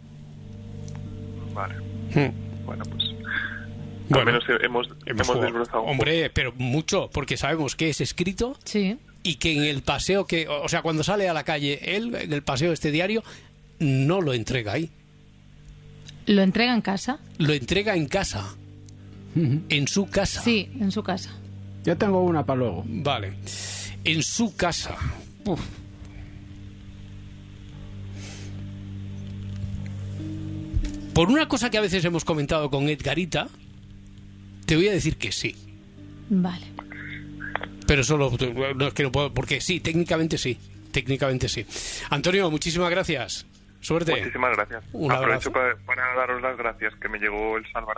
[SPEAKER 13] Vale.
[SPEAKER 8] Hmm.
[SPEAKER 13] Bueno, pues...
[SPEAKER 8] Bueno,
[SPEAKER 13] al menos hemos,
[SPEAKER 8] Hemos
[SPEAKER 13] hemos
[SPEAKER 8] jugado.
[SPEAKER 13] desbrozado un
[SPEAKER 8] Hombre, pero mucho, porque sabemos que es escrito
[SPEAKER 10] Sí.
[SPEAKER 8] y que en el paseo que, o sea, cuando sale a la calle él, en el paseo este diario, no lo entrega ahí.
[SPEAKER 10] ¿Lo entrega en casa?
[SPEAKER 8] Lo entrega en casa. En su casa.
[SPEAKER 10] Sí, en su casa.
[SPEAKER 9] Yo tengo una para luego.
[SPEAKER 8] Vale. En su casa. Uf. Por una cosa que a veces hemos comentado con Edgarita, te voy a decir que sí.
[SPEAKER 10] Vale.
[SPEAKER 8] Pero solo, no es que no puedo, porque sí, técnicamente sí. Técnicamente sí. Antonio, muchísimas gracias. Suerte.
[SPEAKER 13] Muchísimas gracias.
[SPEAKER 8] Un
[SPEAKER 13] Aprovecho
[SPEAKER 8] abrazo.
[SPEAKER 13] para, para daros las gracias, que me llegó el Salvarás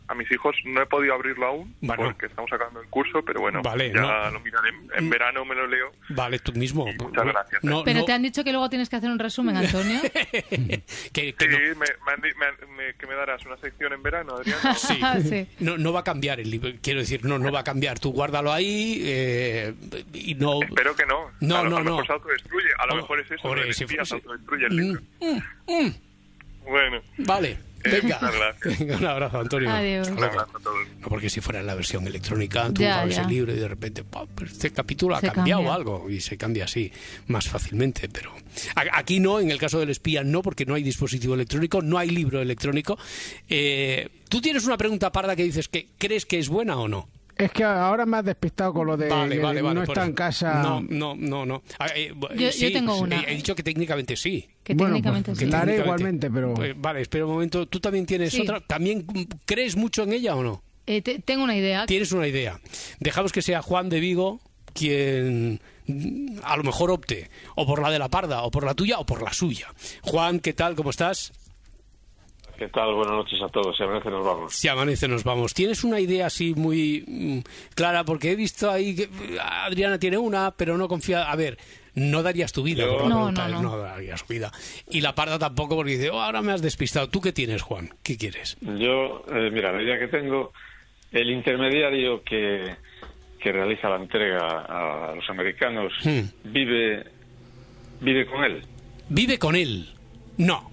[SPEAKER 13] a mis hijos no he podido abrirlo aún,
[SPEAKER 8] bueno.
[SPEAKER 13] porque estamos sacando el curso, pero bueno,
[SPEAKER 8] vale,
[SPEAKER 13] ya
[SPEAKER 8] no.
[SPEAKER 13] lo miraré. En, en verano me lo leo.
[SPEAKER 8] Vale, tú mismo.
[SPEAKER 13] Muchas gracias.
[SPEAKER 10] No, pero no. te han dicho que luego tienes que hacer un resumen, Antonio.
[SPEAKER 8] que, que
[SPEAKER 13] sí,
[SPEAKER 8] no.
[SPEAKER 13] me, me, han, me, me, que me darás una sección en verano, Adrián.
[SPEAKER 8] Sí. sí. No, no va a cambiar el libro, quiero decir, no, no va a cambiar. Tú guárdalo ahí eh, y no...
[SPEAKER 13] Espero que no.
[SPEAKER 8] No,
[SPEAKER 13] a lo,
[SPEAKER 8] no,
[SPEAKER 13] a lo
[SPEAKER 8] no.
[SPEAKER 13] mejor se autodestruye. A lo
[SPEAKER 8] oh,
[SPEAKER 13] mejor es eso,
[SPEAKER 8] Ore,
[SPEAKER 13] el
[SPEAKER 8] si
[SPEAKER 13] espía
[SPEAKER 8] fuese...
[SPEAKER 13] se autodestruye el libro.
[SPEAKER 8] Mm, mm.
[SPEAKER 13] Bueno.
[SPEAKER 8] Vale.
[SPEAKER 13] Eh,
[SPEAKER 8] Venga.
[SPEAKER 13] gracias.
[SPEAKER 8] Venga, un abrazo, Antonio.
[SPEAKER 10] Adiós.
[SPEAKER 13] Un abrazo a todos.
[SPEAKER 8] No, porque si fuera en la versión electrónica, tú
[SPEAKER 10] ya,
[SPEAKER 8] abres
[SPEAKER 10] ya.
[SPEAKER 8] el libro y de repente, ¡pum! Este capítulo ha
[SPEAKER 10] se
[SPEAKER 8] cambiado
[SPEAKER 10] cambia.
[SPEAKER 8] algo y se cambia así más fácilmente. Pero aquí no, en el caso del espía no, porque no hay dispositivo electrónico, no hay libro electrónico. Eh, Tú tienes una pregunta parda que dices que ¿crees que es buena o no?
[SPEAKER 9] Es que ahora me has despistado con lo de
[SPEAKER 8] vale,
[SPEAKER 9] que
[SPEAKER 8] vale, vale,
[SPEAKER 9] no está
[SPEAKER 8] eso.
[SPEAKER 9] en casa.
[SPEAKER 8] No, no, no, no. Ah, eh,
[SPEAKER 10] yo,
[SPEAKER 8] sí,
[SPEAKER 10] yo tengo
[SPEAKER 8] pues,
[SPEAKER 10] una.
[SPEAKER 8] He dicho que técnicamente sí.
[SPEAKER 10] Que
[SPEAKER 9] bueno,
[SPEAKER 10] técnicamente
[SPEAKER 9] pues,
[SPEAKER 10] sí.
[SPEAKER 9] la haré
[SPEAKER 8] Técnicamente.
[SPEAKER 9] igualmente, pero...
[SPEAKER 8] Pues, vale, espera un momento. ¿Tú también tienes
[SPEAKER 10] Sí.
[SPEAKER 8] otra? ¿También crees mucho en ella o no?
[SPEAKER 10] Eh, te, tengo una idea.
[SPEAKER 8] Tienes una idea. Dejamos que sea Juan de Vigo quien a lo mejor opte o por la de la Parda, o por la tuya, o por la suya. Juan, ¿qué tal? ¿Cómo estás?
[SPEAKER 14] ¿Qué tal? Buenas noches a todos. Si amanece nos vamos.
[SPEAKER 8] Si amanece nos vamos. ¿Tienes una idea así muy mm, clara? Porque he visto ahí que Adriana tiene una, pero no confía... A ver, no darías tu vida.
[SPEAKER 14] Yo...
[SPEAKER 8] Por la
[SPEAKER 10] No,
[SPEAKER 8] pregunta,
[SPEAKER 10] no, no.
[SPEAKER 8] no darías tu vida. Y la Parda tampoco, porque dice, oh, ahora me has despistado. ¿Tú qué tienes, Juan? ¿Qué quieres?
[SPEAKER 14] Yo, eh, mira, la idea que tengo, el intermediario que, que realiza la entrega a los americanos
[SPEAKER 8] Hmm.
[SPEAKER 14] vive, vive con él.
[SPEAKER 8] ¿Vive con él? No.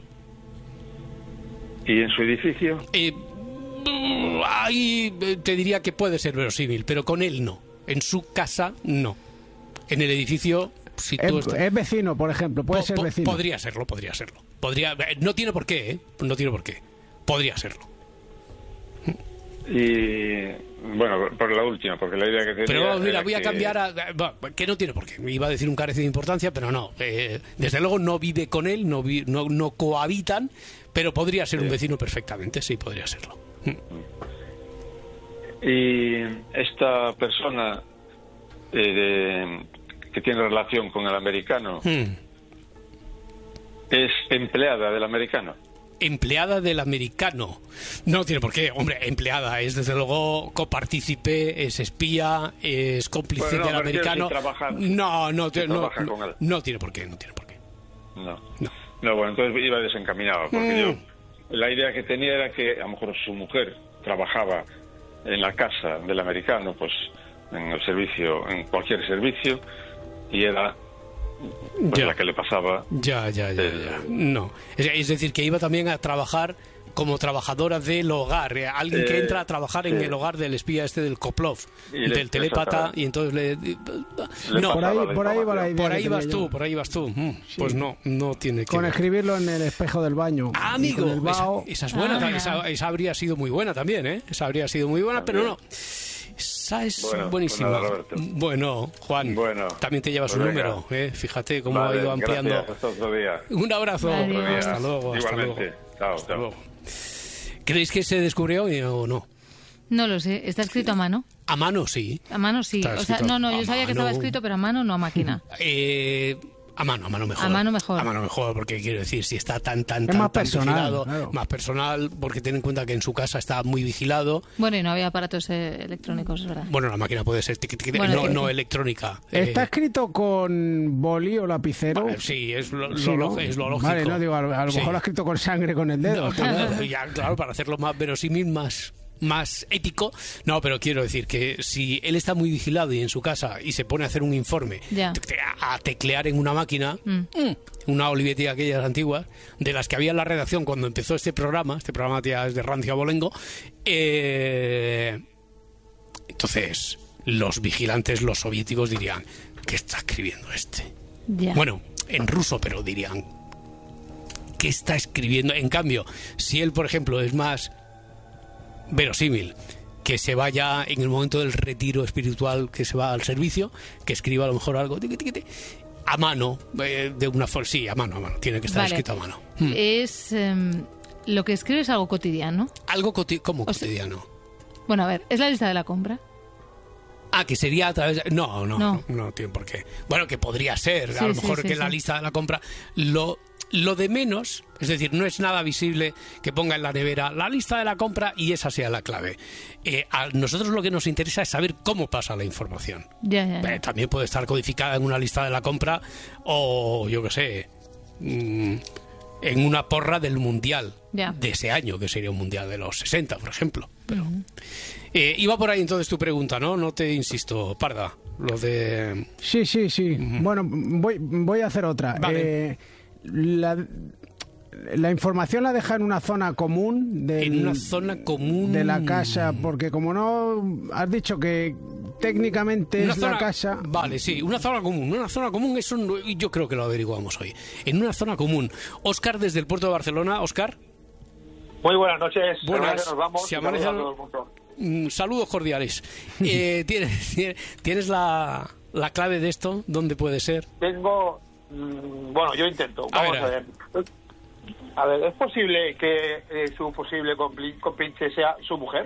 [SPEAKER 14] ¿Y en su edificio?
[SPEAKER 8] Eh, ahí eh, te diría que puede ser verosímil, pero con él no. En su casa, no. En el edificio, si tú
[SPEAKER 9] Es,
[SPEAKER 8] estás...
[SPEAKER 9] es vecino, por ejemplo, puede
[SPEAKER 8] Po-
[SPEAKER 9] ser
[SPEAKER 8] po-
[SPEAKER 9] vecino.
[SPEAKER 8] Podría serlo, podría serlo. Podría, eh, no tiene por qué, ¿eh? No tiene por qué. Podría serlo.
[SPEAKER 14] Y, bueno, por la última, porque la idea que tenía...
[SPEAKER 8] Pero mira,
[SPEAKER 14] era
[SPEAKER 8] voy a
[SPEAKER 14] que-
[SPEAKER 8] cambiar a... va, que no tiene por qué. Iba a decir un carece de importancia, pero no. Eh, desde luego no vive con él, no, vi- no, no cohabitan, pero podría ser un vecino perfectamente, sí, podría serlo.
[SPEAKER 14] Y esta persona eh, de- que tiene relación con el americano
[SPEAKER 8] Hmm.
[SPEAKER 14] es empleada del americano.
[SPEAKER 8] Empleada del americano. No tiene por qué. Hombre, empleada es desde luego copartícipe, es espía, es cómplice
[SPEAKER 14] Bueno, no,
[SPEAKER 8] del
[SPEAKER 14] me refiero
[SPEAKER 8] americano.
[SPEAKER 14] si trabaja-
[SPEAKER 8] no, no,
[SPEAKER 14] si
[SPEAKER 8] te- no,
[SPEAKER 14] trabaja
[SPEAKER 8] no,
[SPEAKER 14] con él.
[SPEAKER 8] no tiene por qué, no tiene por qué.
[SPEAKER 14] No.
[SPEAKER 8] No.
[SPEAKER 14] No, bueno, entonces iba desencaminado, porque
[SPEAKER 8] Mm.
[SPEAKER 14] yo... La idea que tenía era que a lo mejor su mujer trabajaba en la casa del americano, pues en el servicio, en cualquier servicio, y era pues,
[SPEAKER 8] Ya.
[SPEAKER 14] la que le pasaba.
[SPEAKER 8] Ya, ya, ya,
[SPEAKER 14] Eh,
[SPEAKER 8] ya. No. Es, es decir, que iba también a trabajar como trabajadora del hogar. Eh, Alguien que
[SPEAKER 14] Eh,
[SPEAKER 8] entra a trabajar en
[SPEAKER 14] sí.
[SPEAKER 8] el hogar del espía este del Koplov,
[SPEAKER 14] Y le-
[SPEAKER 8] del telépata,
[SPEAKER 14] exactamente.
[SPEAKER 8] y entonces le...
[SPEAKER 14] Le
[SPEAKER 8] No,
[SPEAKER 9] Por ahí,
[SPEAKER 14] pasaba la
[SPEAKER 9] por ahí va la
[SPEAKER 14] información.
[SPEAKER 9] idea.
[SPEAKER 8] por ahí
[SPEAKER 9] que
[SPEAKER 8] vas
[SPEAKER 9] tenía
[SPEAKER 8] tú,
[SPEAKER 9] yo.
[SPEAKER 8] por ahí vas tú. Mm, Pues no, no tiene que
[SPEAKER 9] Con
[SPEAKER 8] ver.
[SPEAKER 9] escribirlo en el espejo del baño.
[SPEAKER 8] Ah,
[SPEAKER 9] y
[SPEAKER 8] amigo,
[SPEAKER 9] con el
[SPEAKER 8] esa,
[SPEAKER 9] vaho.
[SPEAKER 8] esa es buena,
[SPEAKER 10] Ah.
[SPEAKER 8] esa, esa habría sido muy buena también, ¿eh? Esa habría sido muy buena, pero no.
[SPEAKER 14] También.
[SPEAKER 8] Esa es
[SPEAKER 14] Bueno,
[SPEAKER 8] buenísima.
[SPEAKER 14] pues nada, Roberto.
[SPEAKER 8] Bueno, Juan,
[SPEAKER 14] Bueno,
[SPEAKER 8] también te llevas
[SPEAKER 14] pues
[SPEAKER 8] un
[SPEAKER 14] venga.
[SPEAKER 8] número, ¿eh? Fíjate cómo
[SPEAKER 14] Vale,
[SPEAKER 8] ha ido ampliando.
[SPEAKER 14] gracias, hasta otro día.
[SPEAKER 8] Un abrazo.
[SPEAKER 10] Adiós.
[SPEAKER 14] Otro día.
[SPEAKER 8] Hasta luego, hasta luego.
[SPEAKER 14] Igualmente. Chao,
[SPEAKER 8] Hasta
[SPEAKER 14] chao.
[SPEAKER 8] luego. ¿Creéis que se descubrió hoy o no?
[SPEAKER 10] No lo sé. ¿Está escrito a mano?
[SPEAKER 8] A mano sí.
[SPEAKER 10] A mano sí.
[SPEAKER 8] Está
[SPEAKER 10] O sea,
[SPEAKER 8] escrito
[SPEAKER 10] no, no,
[SPEAKER 8] a
[SPEAKER 10] yo sabía que estaba
[SPEAKER 8] mano.
[SPEAKER 10] escrito, pero a mano no a máquina.
[SPEAKER 8] Eh, a mano, a mano mejor.
[SPEAKER 10] A mano mejor.
[SPEAKER 8] A mano mejor, porque quiero decir, si está tan, tan,
[SPEAKER 9] Es
[SPEAKER 8] tan,
[SPEAKER 9] más
[SPEAKER 8] tan
[SPEAKER 9] personal,
[SPEAKER 8] vigilado,
[SPEAKER 9] claro.
[SPEAKER 8] más personal, porque ten en cuenta que en su casa está muy vigilado.
[SPEAKER 10] Bueno, y no había aparatos eh, electrónicos, es verdad.
[SPEAKER 8] Bueno, la máquina puede ser tiqui, tiqui,
[SPEAKER 10] Bueno,
[SPEAKER 8] no,
[SPEAKER 10] sí,
[SPEAKER 8] no
[SPEAKER 10] sí.
[SPEAKER 8] electrónica.
[SPEAKER 9] ¿Está
[SPEAKER 8] Eh,
[SPEAKER 9] escrito con boli o lapicero?
[SPEAKER 8] vale, sí, es lo,
[SPEAKER 9] Sí,
[SPEAKER 8] lo-
[SPEAKER 9] ¿no?
[SPEAKER 8] es lo lógico.
[SPEAKER 9] Vale, no, digo, a lo, a lo
[SPEAKER 8] Sí.
[SPEAKER 9] mejor lo ha escrito con sangre con el dedo.
[SPEAKER 8] No, claro, ya, claro, para hacerlo más verosímil, más, más ético. No, pero quiero decir que si él está muy vigilado y en su casa y se pone a hacer un informe,
[SPEAKER 10] Ya.
[SPEAKER 8] te- a teclear en una máquina,
[SPEAKER 10] Mm.
[SPEAKER 8] mm, una Olivetti aquellas antiguas, de las que había en la redacción cuando empezó este programa, este programa ya es de rancio abolengo, eh, entonces los vigilantes, los soviéticos dirían, ¿qué está escribiendo este?
[SPEAKER 10] Ya.
[SPEAKER 8] Bueno, en ruso, pero dirían, ¿qué está escribiendo? En cambio, si él, por ejemplo, es más verosímil que se vaya en el momento del retiro espiritual, que se va al servicio, que escriba a lo mejor algo tiqui, tiqui, tiqui, a mano, eh, de una forma, sí, a mano, a mano, tiene que estar
[SPEAKER 10] Vale.
[SPEAKER 8] escrito a mano. Hmm.
[SPEAKER 10] Es... em, lo que escribe es algo cotidiano.
[SPEAKER 8] Algo coti como
[SPEAKER 10] O sea-
[SPEAKER 8] cotidiano.
[SPEAKER 10] Bueno, a ver, ¿es la lista de la compra?
[SPEAKER 8] Ah, que sería a través de... No, no,
[SPEAKER 10] No.
[SPEAKER 8] no, no tiene por qué. Bueno, que podría ser,
[SPEAKER 10] Sí,
[SPEAKER 8] a lo
[SPEAKER 10] sí,
[SPEAKER 8] mejor
[SPEAKER 10] sí,
[SPEAKER 8] que en la
[SPEAKER 10] sí.
[SPEAKER 8] lista de la compra lo... lo de menos, es decir, no es nada visible que ponga en la nevera la lista de la compra y esa sea la clave. Eh, a nosotros lo que nos interesa es saber cómo pasa la información.
[SPEAKER 10] Ya, ya, ya.
[SPEAKER 8] Eh, también puede estar codificada en una lista de la compra o, yo qué sé, mmm, en una porra del mundial
[SPEAKER 10] ya.
[SPEAKER 8] de ese año, que sería un mundial de los sesenta, por ejemplo. Pero uh-huh. eh, iba por ahí entonces tu pregunta, ¿no? No te insisto, Parda. Lo de...
[SPEAKER 9] Sí, sí, sí. Uh-huh. Bueno, voy, voy a hacer otra.
[SPEAKER 8] Vale.
[SPEAKER 9] Eh, la, la información la deja en una zona común del,
[SPEAKER 8] en una zona común
[SPEAKER 9] de la casa, porque como no has dicho que técnicamente
[SPEAKER 8] una
[SPEAKER 9] es
[SPEAKER 8] zona,
[SPEAKER 9] la casa.
[SPEAKER 8] Vale, sí, una zona común. Una zona común, eso no, yo creo que lo averiguamos hoy. En una zona común. Óscar, desde el puerto de Barcelona. Óscar.
[SPEAKER 12] Muy buenas noches.
[SPEAKER 8] Buenas.
[SPEAKER 12] Nos vamos.
[SPEAKER 8] Se amanece... Mm, saludos cordiales. eh, ¿Tienes, tienes la, la clave de esto? ¿Dónde puede ser?
[SPEAKER 12] Tengo... Mmm, bueno, yo intento.
[SPEAKER 8] A
[SPEAKER 12] Vamos
[SPEAKER 8] ver,
[SPEAKER 12] a ver. A ver, ¿es posible que eh, su posible compli- compinche sea su mujer?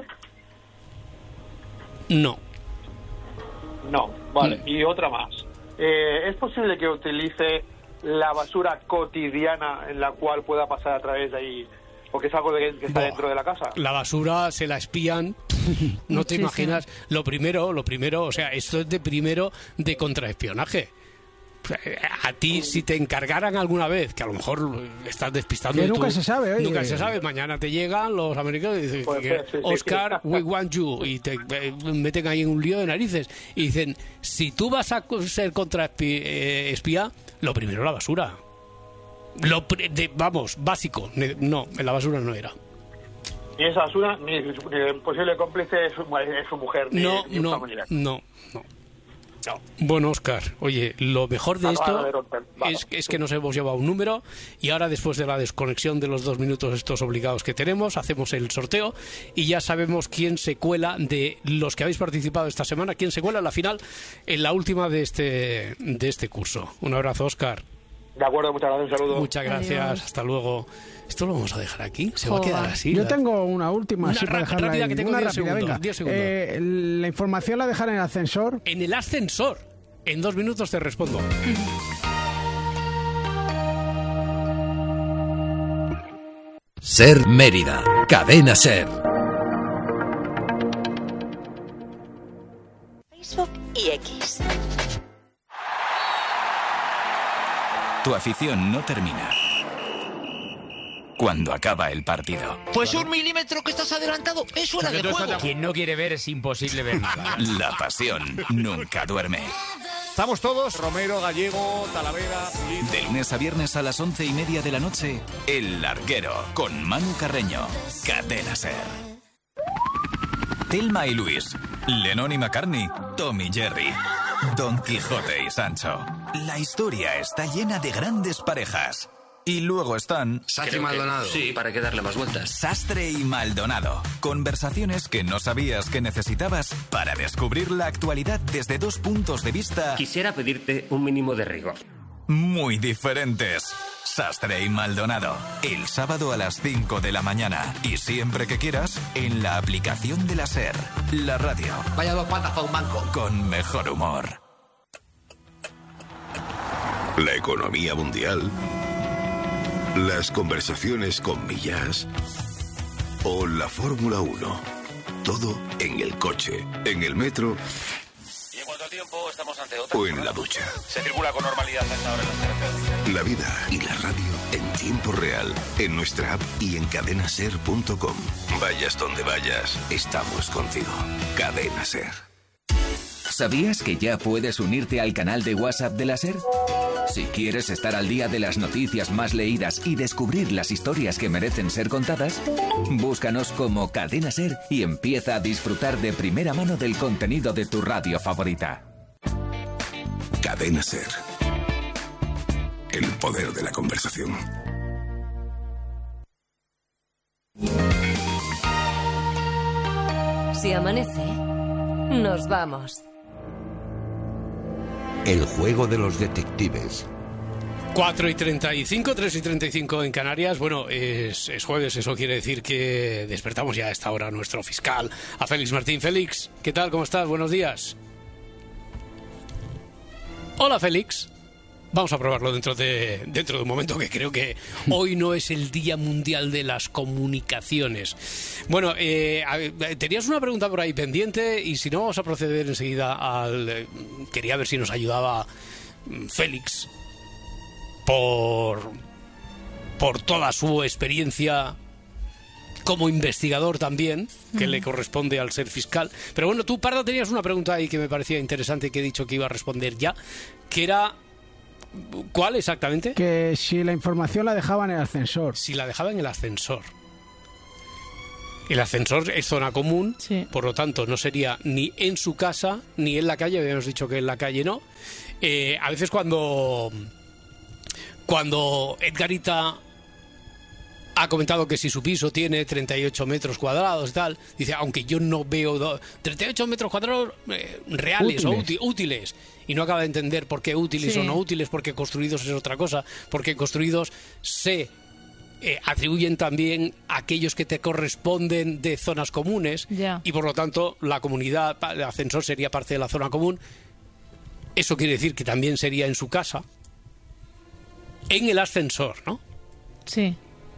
[SPEAKER 8] No.
[SPEAKER 12] No, vale.
[SPEAKER 8] Mm.
[SPEAKER 12] Y otra más. Eh, ¿Es posible que utilice la basura cotidiana en la cual pueda pasar a través de ahí? Porque es algo de, que está
[SPEAKER 8] Buah.
[SPEAKER 12] dentro de la casa.
[SPEAKER 8] La basura se la espían. No te imaginas. Lo primero, lo primero, o sea, esto es de primero de contraespionaje. A ti, si te encargaran alguna vez, que a lo mejor estás despistando...
[SPEAKER 9] Que nunca
[SPEAKER 8] tú,
[SPEAKER 9] se sabe, oye.
[SPEAKER 8] Nunca se sabe. Mañana te llegan los americanos y dicen,
[SPEAKER 12] Pues,
[SPEAKER 8] que,
[SPEAKER 12] sí, sí,
[SPEAKER 8] Oscar,
[SPEAKER 12] sí.
[SPEAKER 8] we want you. Y te eh, meten ahí en un lío de narices. Y dicen, si tú vas a ser contraespía, lo primero la basura. Lo, de, vamos, básico. No, en la basura no era.
[SPEAKER 12] Ni esa basura, ni el posible cómplice es su, es su mujer. Ni,
[SPEAKER 8] No,
[SPEAKER 12] ni un
[SPEAKER 8] no,
[SPEAKER 12] familiar.
[SPEAKER 8] no, no. No. Bueno, Óscar, oye, lo mejor de esto es, es que nos hemos llevado un número y ahora, después de la desconexión de los dos minutos estos obligados que tenemos, hacemos el sorteo y ya sabemos quién se cuela de los que habéis participado esta semana, quién se cuela en la final, en la última de este, de este curso. Un abrazo, Óscar.
[SPEAKER 12] De acuerdo, muchas gracias, un saludo.
[SPEAKER 8] Muchas gracias,
[SPEAKER 10] Adiós.
[SPEAKER 8] Hasta luego. Esto lo vamos a dejar aquí, se va a
[SPEAKER 10] Joder.
[SPEAKER 8] quedar así.
[SPEAKER 9] Yo
[SPEAKER 8] la-
[SPEAKER 9] tengo una última,
[SPEAKER 8] Una
[SPEAKER 9] así para
[SPEAKER 8] ra-
[SPEAKER 9] dejarla
[SPEAKER 8] rápida
[SPEAKER 9] ahí.
[SPEAKER 8] que tengo
[SPEAKER 9] Una
[SPEAKER 8] diez
[SPEAKER 9] rápida,
[SPEAKER 8] segundos,
[SPEAKER 9] venga.
[SPEAKER 8] diez segundos.
[SPEAKER 9] Eh, la información la dejan en el ascensor.
[SPEAKER 8] En el ascensor. En dos minutos te respondo.
[SPEAKER 15] Ser Mérida, Cadena Ser.
[SPEAKER 7] Facebook y X.
[SPEAKER 16] Tu afición no termina cuando acaba el partido.
[SPEAKER 17] Pues un milímetro que estás adelantado es fuera de juego.
[SPEAKER 18] Quien no quiere ver es imposible ver nada.
[SPEAKER 16] La pasión nunca duerme.
[SPEAKER 18] Estamos todos, Romero, Gallego, Talavera...
[SPEAKER 16] De lunes a viernes a las once y media de la noche, El Larguero, con Manu Carreño. Cadena Ser. Thelma y Luis, Lennon y McCartney, Tom y Jerry, Don Quijote y Sancho. La historia está llena de grandes parejas. Y luego están...
[SPEAKER 19] Sastre y Maldonado. Sí, para que darle más vueltas.
[SPEAKER 16] Sastre y Maldonado. Conversaciones que no sabías que necesitabas para descubrir la actualidad desde dos puntos de vista...
[SPEAKER 19] Quisiera pedirte un mínimo de rigor.
[SPEAKER 16] Muy diferentes. Sastre y Maldonado. El sábado a las cinco de la mañana. Y siempre que quieras, en la aplicación de la SER. La radio.
[SPEAKER 17] Vaya dos patas para un banco.
[SPEAKER 16] Con mejor humor.
[SPEAKER 6] La economía mundial. Las conversaciones con Millás. O la Fórmula uno. Todo en el coche, en el metro.
[SPEAKER 20] Y en cuanto al tiempo, estamos ante otra.
[SPEAKER 6] O en la ducha.
[SPEAKER 20] Se circula con normalidad a esta hora en las carreteras.
[SPEAKER 6] La vida y la radio en tiempo real. En nuestra app y en cadena ser punto com. Vayas donde vayas, estamos contigo. Cadena Ser.
[SPEAKER 21] ¿Sabías que ya puedes unirte al canal de WhatsApp de la SER? Si quieres estar al día de las noticias más leídas y descubrir las historias que merecen ser contadas, búscanos como Cadena Ser y empieza a disfrutar de primera mano del contenido de tu radio favorita.
[SPEAKER 6] Cadena Ser. El poder de la conversación.
[SPEAKER 7] Si amanece, nos vamos.
[SPEAKER 15] El juego de los detectives.
[SPEAKER 8] cuatro y treinta y cinco, tres y treinta y cinco en Canarias. Bueno, es, es jueves, eso quiere decir que despertamos ya a esta hora a nuestro fiscal, a Félix Martín. Félix, ¿qué tal? ¿Cómo estás? Buenos días. Hola, Félix. Vamos a probarlo dentro de, dentro de un momento, que creo que hoy no es el Día Mundial de las Comunicaciones. Bueno, eh, tenías una pregunta por ahí pendiente y si no vamos a proceder enseguida al... Eh, quería ver si nos ayudaba Félix por, por toda su experiencia como investigador también, que mm. le corresponde al ser fiscal. Pero bueno, tú, Parda, tenías una pregunta ahí que me parecía interesante, que he dicho que iba a responder ya, que era... ¿Cuál exactamente?
[SPEAKER 9] Que si la información la dejaba en el ascensor.
[SPEAKER 8] Si la dejaba en el ascensor. El ascensor es zona común, sí. Por lo tanto no sería ni en su casa ni en la calle. Habíamos dicho que en la calle no. Eh, a veces cuando cuando Edgarita ha comentado que si su piso tiene treinta y ocho metros cuadrados y tal, dice, aunque yo no veo do- treinta y ocho metros cuadrados eh, reales útiles. o úti- útiles, y no acaba de entender por qué útiles sí. o no útiles, porque construidos es otra cosa, porque construidos se eh, atribuyen también a aquellos que te corresponden de zonas comunes,
[SPEAKER 10] yeah.
[SPEAKER 8] y por lo tanto la comunidad, el ascensor sería parte de la zona común. Eso quiere decir que también sería en su casa, en el ascensor, ¿no?
[SPEAKER 10] Sí.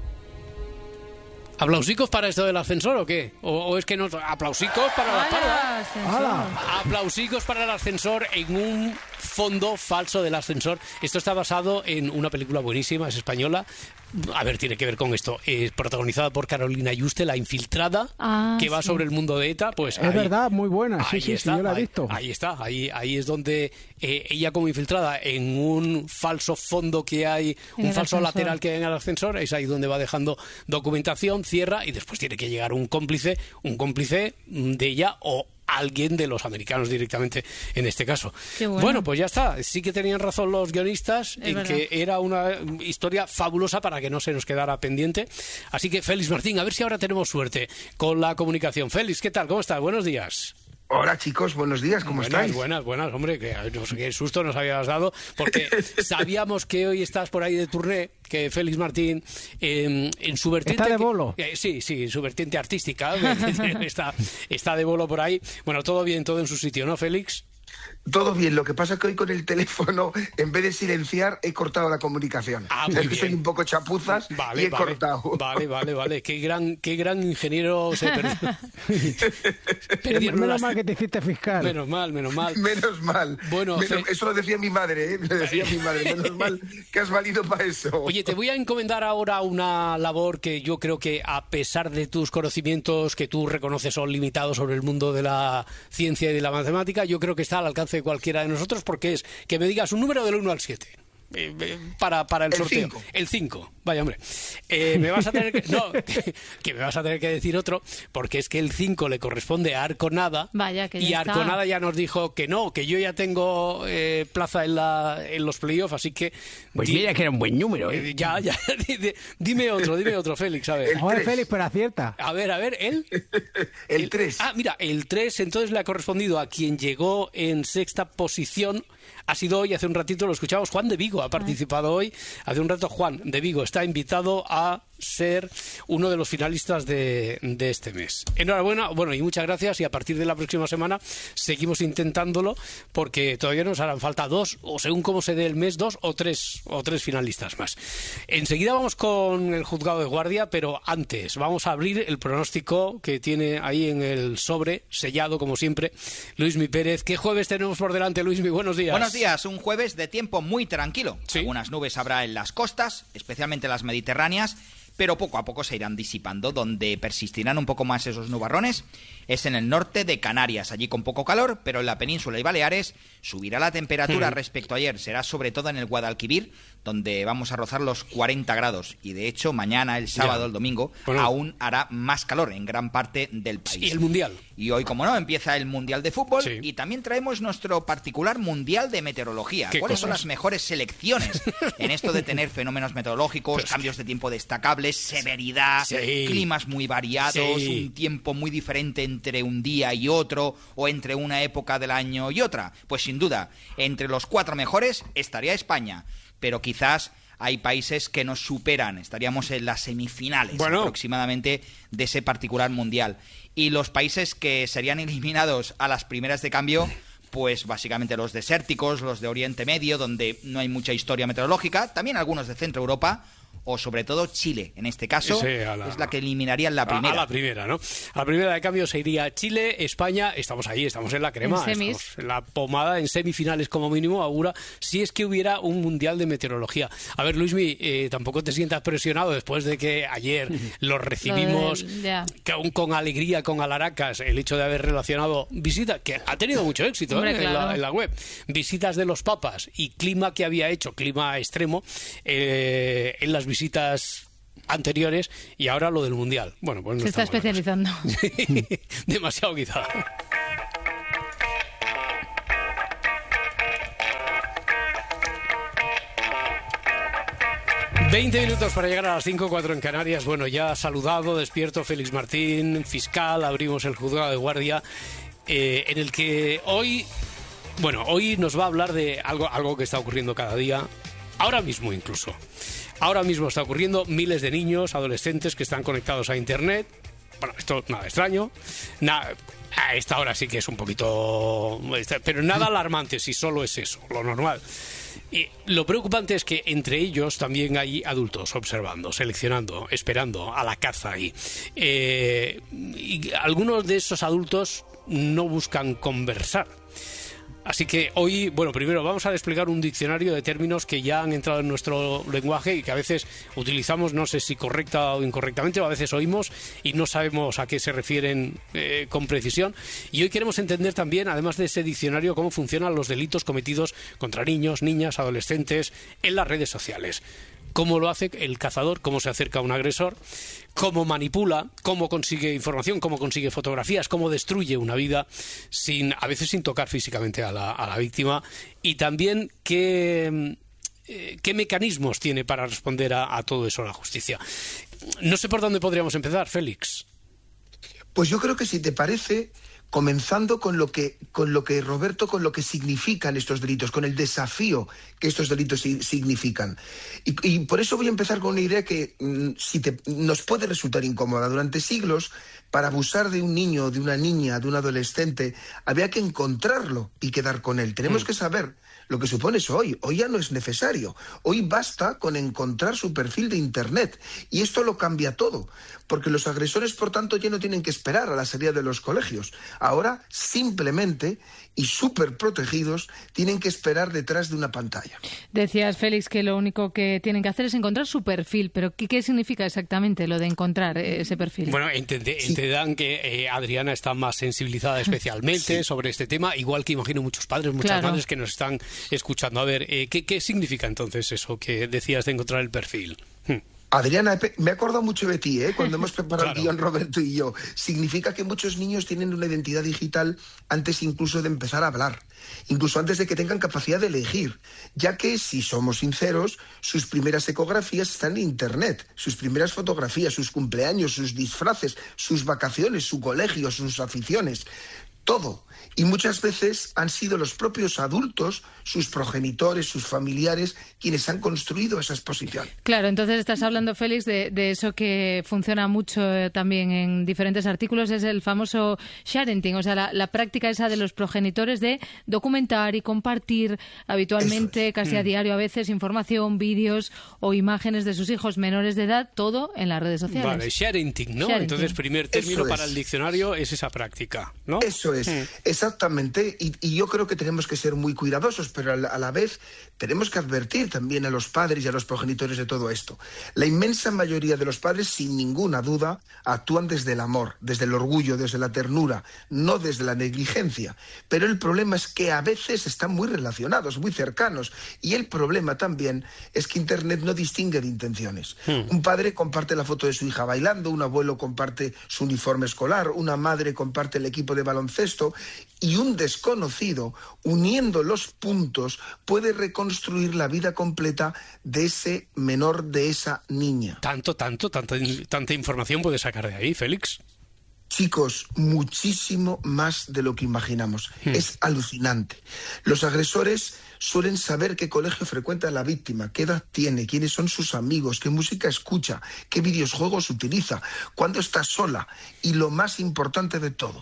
[SPEAKER 8] ¿Aplausicos para esto del ascensor o qué? ¿O, o es que no? ¿Aplausicos para la parda? Aplausicos para el ascensor en un fondo falso del ascensor. Esto está basado en una película buenísima, es española. A ver, tiene que ver con esto. Es protagonizada por Carolina Yuste, La Infiltrada, ah, que va sí. sobre el mundo de ETA. Pues
[SPEAKER 9] es
[SPEAKER 8] ahí,
[SPEAKER 9] verdad, muy buena. Sí, sí,
[SPEAKER 8] está,
[SPEAKER 9] sí, yo la he
[SPEAKER 8] ahí,
[SPEAKER 9] visto.
[SPEAKER 8] Ahí está, ahí, ahí es donde eh, ella como infiltrada en un falso fondo que hay, en un falso ascensor. lateral que hay en el ascensor, es ahí donde va dejando documentación, cierra y después tiene que llegar un cómplice, un cómplice de ella o alguien de los americanos directamente en este caso.
[SPEAKER 10] Bueno.
[SPEAKER 8] bueno, pues ya está. Sí que tenían razón los guionistas es en verdad. que era una historia fabulosa para que no se nos quedara pendiente. Así que, Félix Martín, a ver si ahora tenemos suerte con la comunicación. Félix, ¿qué tal? ¿Cómo estás? Buenos días.
[SPEAKER 2] Hola chicos, buenos días, ¿cómo
[SPEAKER 8] buenas,
[SPEAKER 2] estáis?
[SPEAKER 8] Buenas, buenas, hombre, que, no sé qué susto nos habías dado, porque sabíamos que hoy estás por ahí de turné, que Félix Martín, eh, en su vertiente...
[SPEAKER 9] ¿Está de bolo?
[SPEAKER 8] Que, eh, sí, sí, en su vertiente artística, está, está de bolo por ahí. Bueno, todo bien, todo en su sitio, ¿no, Félix?
[SPEAKER 2] Todo bien, lo que pasa es que hoy con el teléfono, en vez de silenciar, he cortado la comunicación.
[SPEAKER 8] Ah, muy bien.
[SPEAKER 2] Soy un poco chapuzas
[SPEAKER 8] vale,
[SPEAKER 2] y he
[SPEAKER 8] vale,
[SPEAKER 2] cortado.
[SPEAKER 8] Vale, vale, vale. Qué gran, qué gran ingeniero se perdió.
[SPEAKER 9] Menos
[SPEAKER 8] las...
[SPEAKER 9] mal que te hiciste fiscal.
[SPEAKER 8] Menos mal, menos mal.
[SPEAKER 2] Menos mal.
[SPEAKER 8] Bueno,
[SPEAKER 2] menos,
[SPEAKER 8] Fe...
[SPEAKER 2] eso lo decía mi madre, ¿eh? Lo decía mi madre. Menos mal que has valido para eso.
[SPEAKER 8] Oye, te voy a encomendar ahora una labor que yo creo que, a pesar de tus conocimientos que tú reconoces son limitados sobre el mundo de la ciencia y de la matemática, yo creo que está al alcance de cualquiera de nosotros, porque es que me digas un número del uno al siete. Eh, eh, para, para el, el sorteo.
[SPEAKER 2] Cinco.
[SPEAKER 8] El cinco. Vaya, hombre. Eh, me vas a tener que, no, que, que me vas a tener que decir otro, porque es que el cinco le corresponde a Arconada.
[SPEAKER 10] Vaya, que
[SPEAKER 8] y
[SPEAKER 10] ya
[SPEAKER 8] Arconada
[SPEAKER 10] está.
[SPEAKER 8] ya nos dijo que no, que yo ya tengo eh, plaza en, la, en los playoffs, así que...
[SPEAKER 9] Pues di, mira que era un buen número. ¿eh?
[SPEAKER 8] Eh, ya, ya. Dime otro, dime otro, Félix, a ver.
[SPEAKER 9] Ahora Félix, pero acierta.
[SPEAKER 8] A ver, a ver, ¿él?
[SPEAKER 2] El tres.
[SPEAKER 8] Ah, mira, el tres entonces le ha correspondido a quien llegó en sexta posición. Ha sido hoy, hace un ratito lo escuchamos, Juan de Vigo ha participado hoy. Hace un rato Juan de Vigo está invitado a ser uno de los finalistas de, de este mes. Enhorabuena, bueno, y muchas gracias, y a partir de la próxima semana seguimos intentándolo, porque todavía nos harán falta dos, o según cómo se dé el mes, dos o tres, o tres finalistas más. Enseguida vamos con el juzgado de guardia, pero antes vamos a abrir el pronóstico que tiene ahí en el sobre, sellado como siempre, Luismi Pérez. ¿Qué jueves tenemos por delante, Luismi? Buenos días.
[SPEAKER 22] Buenos días, un jueves de tiempo muy tranquilo.
[SPEAKER 8] ¿Sí?
[SPEAKER 22] Algunas nubes habrá en las costas, especialmente las mediterráneas, pero poco a poco se irán disipando. Donde persistirán un poco más esos nubarrones es en el norte de Canarias, allí con poco calor, pero en la península y Baleares subirá la temperatura mm. respecto a ayer. Será sobre todo en el Guadalquivir, donde vamos a rozar los cuarenta grados. Y de hecho, mañana, el sábado, ya. el domingo, bueno. aún hará más calor en gran parte del país.
[SPEAKER 8] Y el Mundial.
[SPEAKER 22] Y hoy, como no, empieza el Mundial de Fútbol,
[SPEAKER 8] sí.
[SPEAKER 22] y también traemos nuestro particular Mundial de Meteorología. ¿Cuáles
[SPEAKER 8] cosas?
[SPEAKER 22] son las mejores selecciones en esto de tener fenómenos meteorológicos, pues, cambios de tiempo destacables, severidad,
[SPEAKER 8] sí.
[SPEAKER 22] climas muy variados,
[SPEAKER 8] sí.
[SPEAKER 22] un tiempo muy diferente entre un día y otro, o entre una época del año y otra? Pues sin duda, entre los cuatro mejores estaría España, pero quizás hay países que nos superan. Estaríamos en las semifinales
[SPEAKER 8] bueno.
[SPEAKER 22] aproximadamente de ese particular mundial. Y los países que serían eliminados a las primeras de cambio, pues básicamente los desérticos, los de Oriente Medio, donde no hay mucha historia meteorológica, también algunos de Centro Europa, o sobre todo Chile, en este caso,
[SPEAKER 8] sí, la,
[SPEAKER 22] es la que eliminarían la primera.
[SPEAKER 8] A, a la primera, ¿no? A la primera de cambio se iría Chile, España, estamos ahí, estamos en la crema,
[SPEAKER 10] en semis.
[SPEAKER 8] Estamos en la pomada, en semifinales como mínimo, augura, si es que hubiera un mundial de meteorología. A ver, Luismi, eh, tampoco te sientas presionado después de que ayer los recibimos
[SPEAKER 10] Lo de,
[SPEAKER 8] con, con alegría, con alaracas, el hecho de haber relacionado visitas, que ha tenido mucho éxito
[SPEAKER 10] Hombre,
[SPEAKER 8] ¿eh?
[SPEAKER 10] claro.
[SPEAKER 8] en, la, en la web, visitas de los papas y clima que había hecho, clima extremo, eh, en las visitas anteriores, y ahora lo del mundial. Bueno, pues no
[SPEAKER 10] se está especializando.
[SPEAKER 8] Demasiado quizá. veinte minutos para llegar a las cinco, cuatro en Canarias. Bueno, ya saludado, despierto Félix Martín, fiscal, abrimos el juzgado de guardia, eh, en el que hoy, bueno, hoy nos va a hablar de algo, algo que está ocurriendo cada día, ahora mismo incluso. Ahora mismo está ocurriendo, miles de niños, adolescentes que están conectados a Internet. Bueno, esto nada extraño. Nada, a esta hora sí que es un poquito... Pero nada alarmante, si solo es eso, lo normal. Y lo preocupante es que entre ellos también hay adultos observando, seleccionando, esperando a la caza ahí. Eh, y algunos de esos adultos no buscan conversar. Así que hoy, bueno, primero vamos a desplegar un diccionario de términos que ya han entrado en nuestro lenguaje y que a veces utilizamos, no sé si correcta o incorrectamente, o a veces oímos y no sabemos a qué se refieren eh, con precisión. Y hoy queremos entender también, además de ese diccionario, cómo funcionan los delitos cometidos contra niños, niñas, adolescentes en las redes sociales. Cómo lo hace el cazador, cómo se acerca a un agresor, cómo manipula, cómo consigue información, cómo consigue fotografías, cómo destruye una vida, sin a veces sin tocar físicamente a la, a la víctima, y también qué, eh, qué mecanismos tiene para responder a, a todo eso la justicia. No sé por dónde podríamos empezar, Félix.
[SPEAKER 2] Pues yo creo que, si te parece, comenzando con lo que, con lo que Roberto, con lo que significan estos delitos, con el desafío que estos delitos si, significan. Y, y por eso voy a empezar con una idea que mm, si te, nos puede resultar incómoda. Durante siglos, para abusar de un niño, de una niña, de un adolescente, había que encontrarlo y quedar con él. Tenemos mm. que saber lo que supone eso hoy. Hoy ya no es necesario. Hoy basta con encontrar su perfil de Internet. Y esto lo cambia todo. Porque los agresores, por tanto, ya no tienen que esperar a la salida de los colegios. Ahora, simplemente, y súper protegidos, tienen que esperar detrás de una pantalla.
[SPEAKER 10] Decías, Félix, que lo único que tienen que hacer es encontrar su perfil. ¿Pero qué, qué significa exactamente lo de encontrar ese perfil?
[SPEAKER 8] Bueno, entendé, sí. entendan que eh, Adriana está más sensibilizada especialmente sí. sobre este tema, igual que imagino muchos padres, muchas
[SPEAKER 10] claro.
[SPEAKER 8] madres que nos están escuchando. A ver, eh, ¿qué, ¿qué significa entonces eso que decías de encontrar el perfil? Hmm.
[SPEAKER 2] Adriana, me he acordado mucho de ti, ¿eh? Cuando hemos preparado
[SPEAKER 8] claro.
[SPEAKER 2] el guión, Roberto y yo. Significa que muchos niños tienen una identidad digital antes incluso de empezar a hablar, incluso antes de que tengan capacidad de elegir, ya que, si somos sinceros, sus primeras ecografías están en Internet, sus primeras fotografías, sus cumpleaños, sus disfraces, sus vacaciones, su colegio, sus aficiones, todo. Y muchas veces han sido los propios adultos, sus progenitores, sus familiares, quienes han construido esa exposición.
[SPEAKER 10] Claro, entonces estás hablando, Félix, de, de eso que funciona mucho eh, también en diferentes artículos, es el famoso sharing, o sea, la, la práctica esa de los progenitores de documentar y compartir habitualmente, casi a diario a veces, información, vídeos o imágenes de sus hijos menores de edad, todo en las redes sociales.
[SPEAKER 8] Vale, sharing, ¿no?
[SPEAKER 10] Sharing.
[SPEAKER 8] Entonces, primer término
[SPEAKER 2] Eso
[SPEAKER 8] para
[SPEAKER 2] es.
[SPEAKER 8] el diccionario es esa práctica, ¿no?
[SPEAKER 2] Eso es, mm. exactamente, y, y yo creo que tenemos que ser muy cuidadosos, pero a la, a la vez tenemos que advertir también a los padres y a los progenitores de todo esto. La inmensa mayoría de los padres, sin ninguna duda, actúan desde el amor, desde el orgullo, desde la ternura, no desde la negligencia. Pero el problema es que a veces están muy relacionados, muy cercanos, y el problema también es que Internet no distingue de intenciones. Hmm. Un padre comparte la foto de su hija bailando, un abuelo comparte su uniforme escolar, una madre comparte el equipo de baloncesto, y un desconocido, uniendo los puntos, puede reconstruir la vida completa de ese menor, de esa niña.
[SPEAKER 8] Tanto, tanto, tanta, tanta información puede sacar de ahí, Félix.
[SPEAKER 2] Chicos, muchísimo más de lo que imaginamos. Hmm. Es alucinante. Los agresores suelen saber qué colegio frecuenta la víctima, qué edad tiene, quiénes son sus amigos, qué música escucha, qué videojuegos utiliza, cuándo está sola y, lo más importante de todo,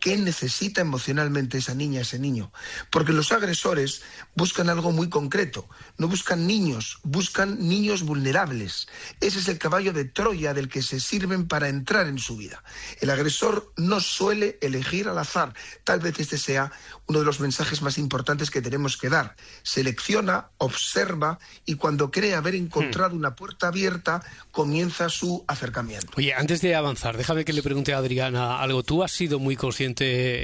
[SPEAKER 2] qué necesita emocionalmente esa niña, ese niño. Porque los agresores buscan algo muy concreto. No buscan niños, buscan niños vulnerables. Ese es el caballo de Troya del que se sirven para entrar en su vida. El agresor no suele elegir al azar. Tal vez este sea uno de los mensajes más importantes que tenemos que dar. Selecciona, observa y cuando cree haber encontrado hmm. una puerta abierta, comienza su acercamiento.
[SPEAKER 8] Oye, antes de avanzar, déjame que le pregunte a Adriana algo. Tú has sido muy consciente,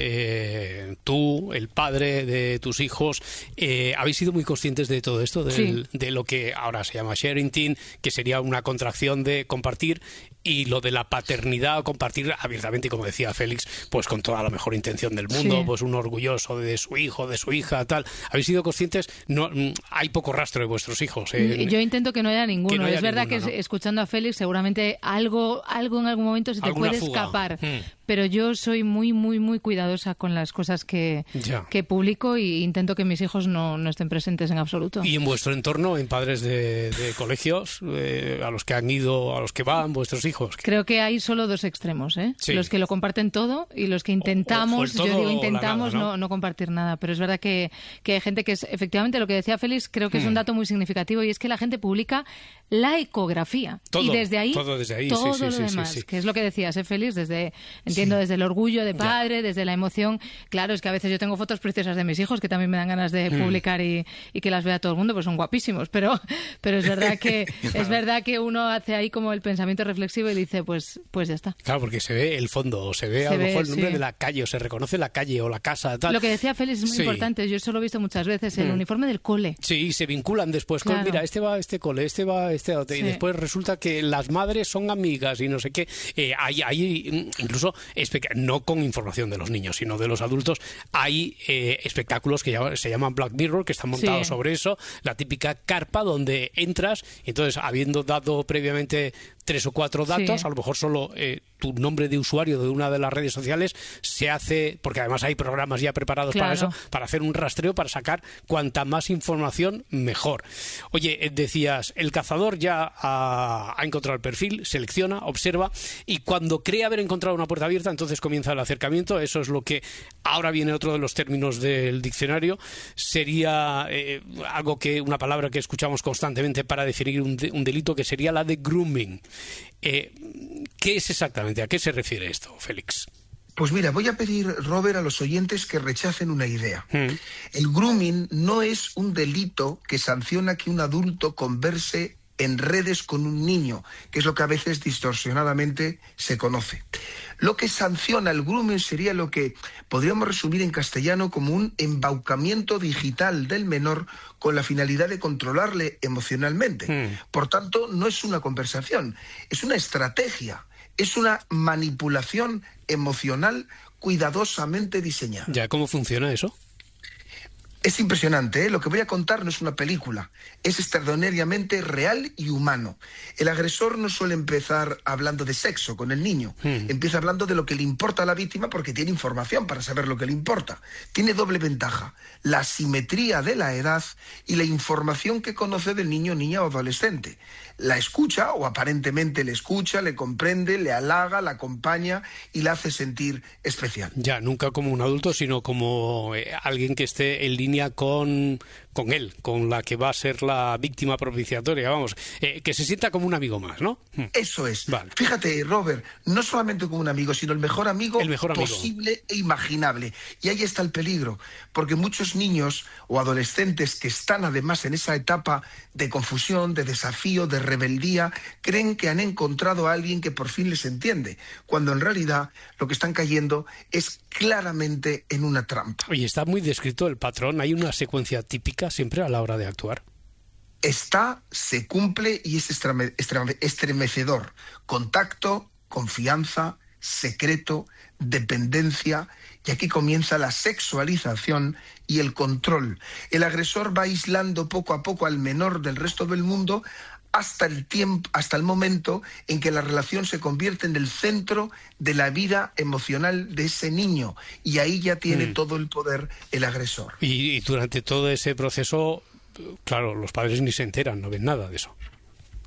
[SPEAKER 8] eh, tú, el padre de tus hijos, eh, ¿habéis sido muy conscientes de todo esto? Del, sí. De lo que ahora se llama sharing, que sería una contracción de compartir, y lo de la paternidad, compartir abiertamente, como decía Félix, pues con toda la mejor intención del mundo, sí. pues un orgulloso de su hijo, de su hija, tal. ¿Habéis sido conscientes? No, hay poco rastro de vuestros hijos. Eh,
[SPEAKER 10] Yo intento que no haya ninguno.
[SPEAKER 8] No haya
[SPEAKER 10] es verdad
[SPEAKER 8] ninguno,
[SPEAKER 10] que
[SPEAKER 8] ¿no?
[SPEAKER 10] escuchando a Félix seguramente algo, algo en algún momento se te puede fuga. escapar. Hmm. Pero yo soy muy, muy, muy cuidadosa con las cosas que, que publico y intento que mis hijos no, no estén presentes en absoluto.
[SPEAKER 8] ¿Y en vuestro entorno, en padres de, de colegios, eh, a los que han ido, a los que van vuestros hijos?
[SPEAKER 10] Creo que hay solo dos extremos, ¿eh?
[SPEAKER 8] Sí.
[SPEAKER 10] Los que lo comparten todo y los que intentamos,
[SPEAKER 8] o, o
[SPEAKER 10] yo digo intentamos
[SPEAKER 8] nada, ¿no?
[SPEAKER 10] No, no compartir nada. Pero es verdad que, que hay gente que es, efectivamente, lo que decía Félix, creo que hmm. es un dato muy significativo y es que la gente publica la ecografía.
[SPEAKER 8] Todo,
[SPEAKER 10] y desde ahí,
[SPEAKER 8] todo, desde ahí,
[SPEAKER 10] todo
[SPEAKER 8] sí, sí,
[SPEAKER 10] lo
[SPEAKER 8] sí,
[SPEAKER 10] demás,
[SPEAKER 8] sí, sí.
[SPEAKER 10] que es lo que decías, ¿eh, Félix? Desde, entiendo, sí. desde el orgullo de padre, ya. desde la emoción. Claro, es que a veces yo tengo fotos preciosas de mis hijos que también me dan ganas de
[SPEAKER 8] mm.
[SPEAKER 10] publicar y, y que las vea todo el mundo, pues son guapísimos, pero, pero es verdad que es verdad que uno hace ahí como el pensamiento reflexivo y dice, pues, pues ya está.
[SPEAKER 8] Claro, porque se ve el fondo, se ve se a lo mejor ve, el nombre sí. de la calle, o se reconoce la calle o la casa, tal.
[SPEAKER 10] Lo que decía Félix es muy sí. importante, yo eso lo he visto muchas veces, el mm. uniforme del cole.
[SPEAKER 8] Sí, y se vinculan después claro. con, mira, este va a este cole, este va a este otro, sí. y después resulta que las madres son amigas y no sé qué. Eh, hay, hay incluso, no con información de los niños, sino de los adultos, hay eh, espectáculos que ya, se llaman Black Mirror, que están montados sí. sobre eso, la típica carpa donde entras, y entonces, habiendo dado previamente tres o cuatro datos, sí. a lo mejor solo eh, tu nombre de usuario de una de las redes sociales se hace, porque además hay programas ya preparados claro. para eso, para hacer un rastreo, para sacar cuanta más información, mejor. Oye, eh, decías, el cazador ya ha, ha encontrado el perfil, selecciona, observa, y cuando cree haber encontrado una puerta abierta, entonces comienza el acercamiento. Eso es lo que ahora viene otro de los términos del diccionario, sería eh, algo que, una palabra que escuchamos constantemente para definir un, de, un delito, que sería la de grooming. Eh, ¿Qué es exactamente? ¿A qué se refiere esto, Félix?
[SPEAKER 2] Pues mira, voy a pedir, Robert, a los oyentes que rechacen una idea. Mm. El grooming no es un delito que sanciona que un adulto converse en redes con un niño, que es lo que a veces distorsionadamente se conoce. Lo que sanciona el grooming sería lo que podríamos resumir en castellano como un embaucamiento digital del menor con la finalidad de controlarle emocionalmente. Mm. Por tanto, no es una conversación, es una estrategia, es una manipulación emocional cuidadosamente diseñada.
[SPEAKER 8] ¿Ya cómo funciona eso?
[SPEAKER 2] Es impresionante, ¿eh? Lo que voy a contar no es una película, es extraordinariamente real y humano. El agresor no suele empezar hablando de sexo con el niño, mm. empieza hablando de lo que le importa a la víctima porque tiene información para saber lo que le importa. Tiene doble ventaja, la asimetría de la edad y la información que conoce del niño, niña o adolescente. La escucha, o aparentemente le escucha, le comprende, le halaga, la acompaña y la hace sentir especial.
[SPEAKER 8] Ya, nunca como un adulto, sino como eh, alguien que esté en línea con, con él, con la que va a ser la víctima propiciatoria, vamos, eh, que se sienta como un amigo más, ¿no?
[SPEAKER 2] Eso es. Vale. Fíjate, Robert, no solamente como un amigo, sino el mejor amigo, el mejor amigo posible e imaginable. Y ahí está el peligro, porque muchos niños o adolescentes que están además en esa etapa de confusión, de desafío, de rebeldía, creen que han encontrado a alguien que por fin les entiende, cuando en realidad lo que están cayendo es claramente en una trampa.
[SPEAKER 8] Oye, está muy descrito el patrón, hay una secuencia típica siempre a la hora de actuar.
[SPEAKER 2] Está, se cumple y es estreme, estreme, estremecedor. Contacto, confianza, secreto, dependencia, y aquí comienza la sexualización y el control. El agresor va aislando poco a poco al menor del resto del mundo hasta el tiempo, hasta el momento en que la relación se convierte en el centro de la vida emocional de ese niño, y ahí ya tiene mm. todo el poder el agresor.
[SPEAKER 8] Y, y durante todo ese proceso, claro, los padres ni se enteran, no ven nada de eso.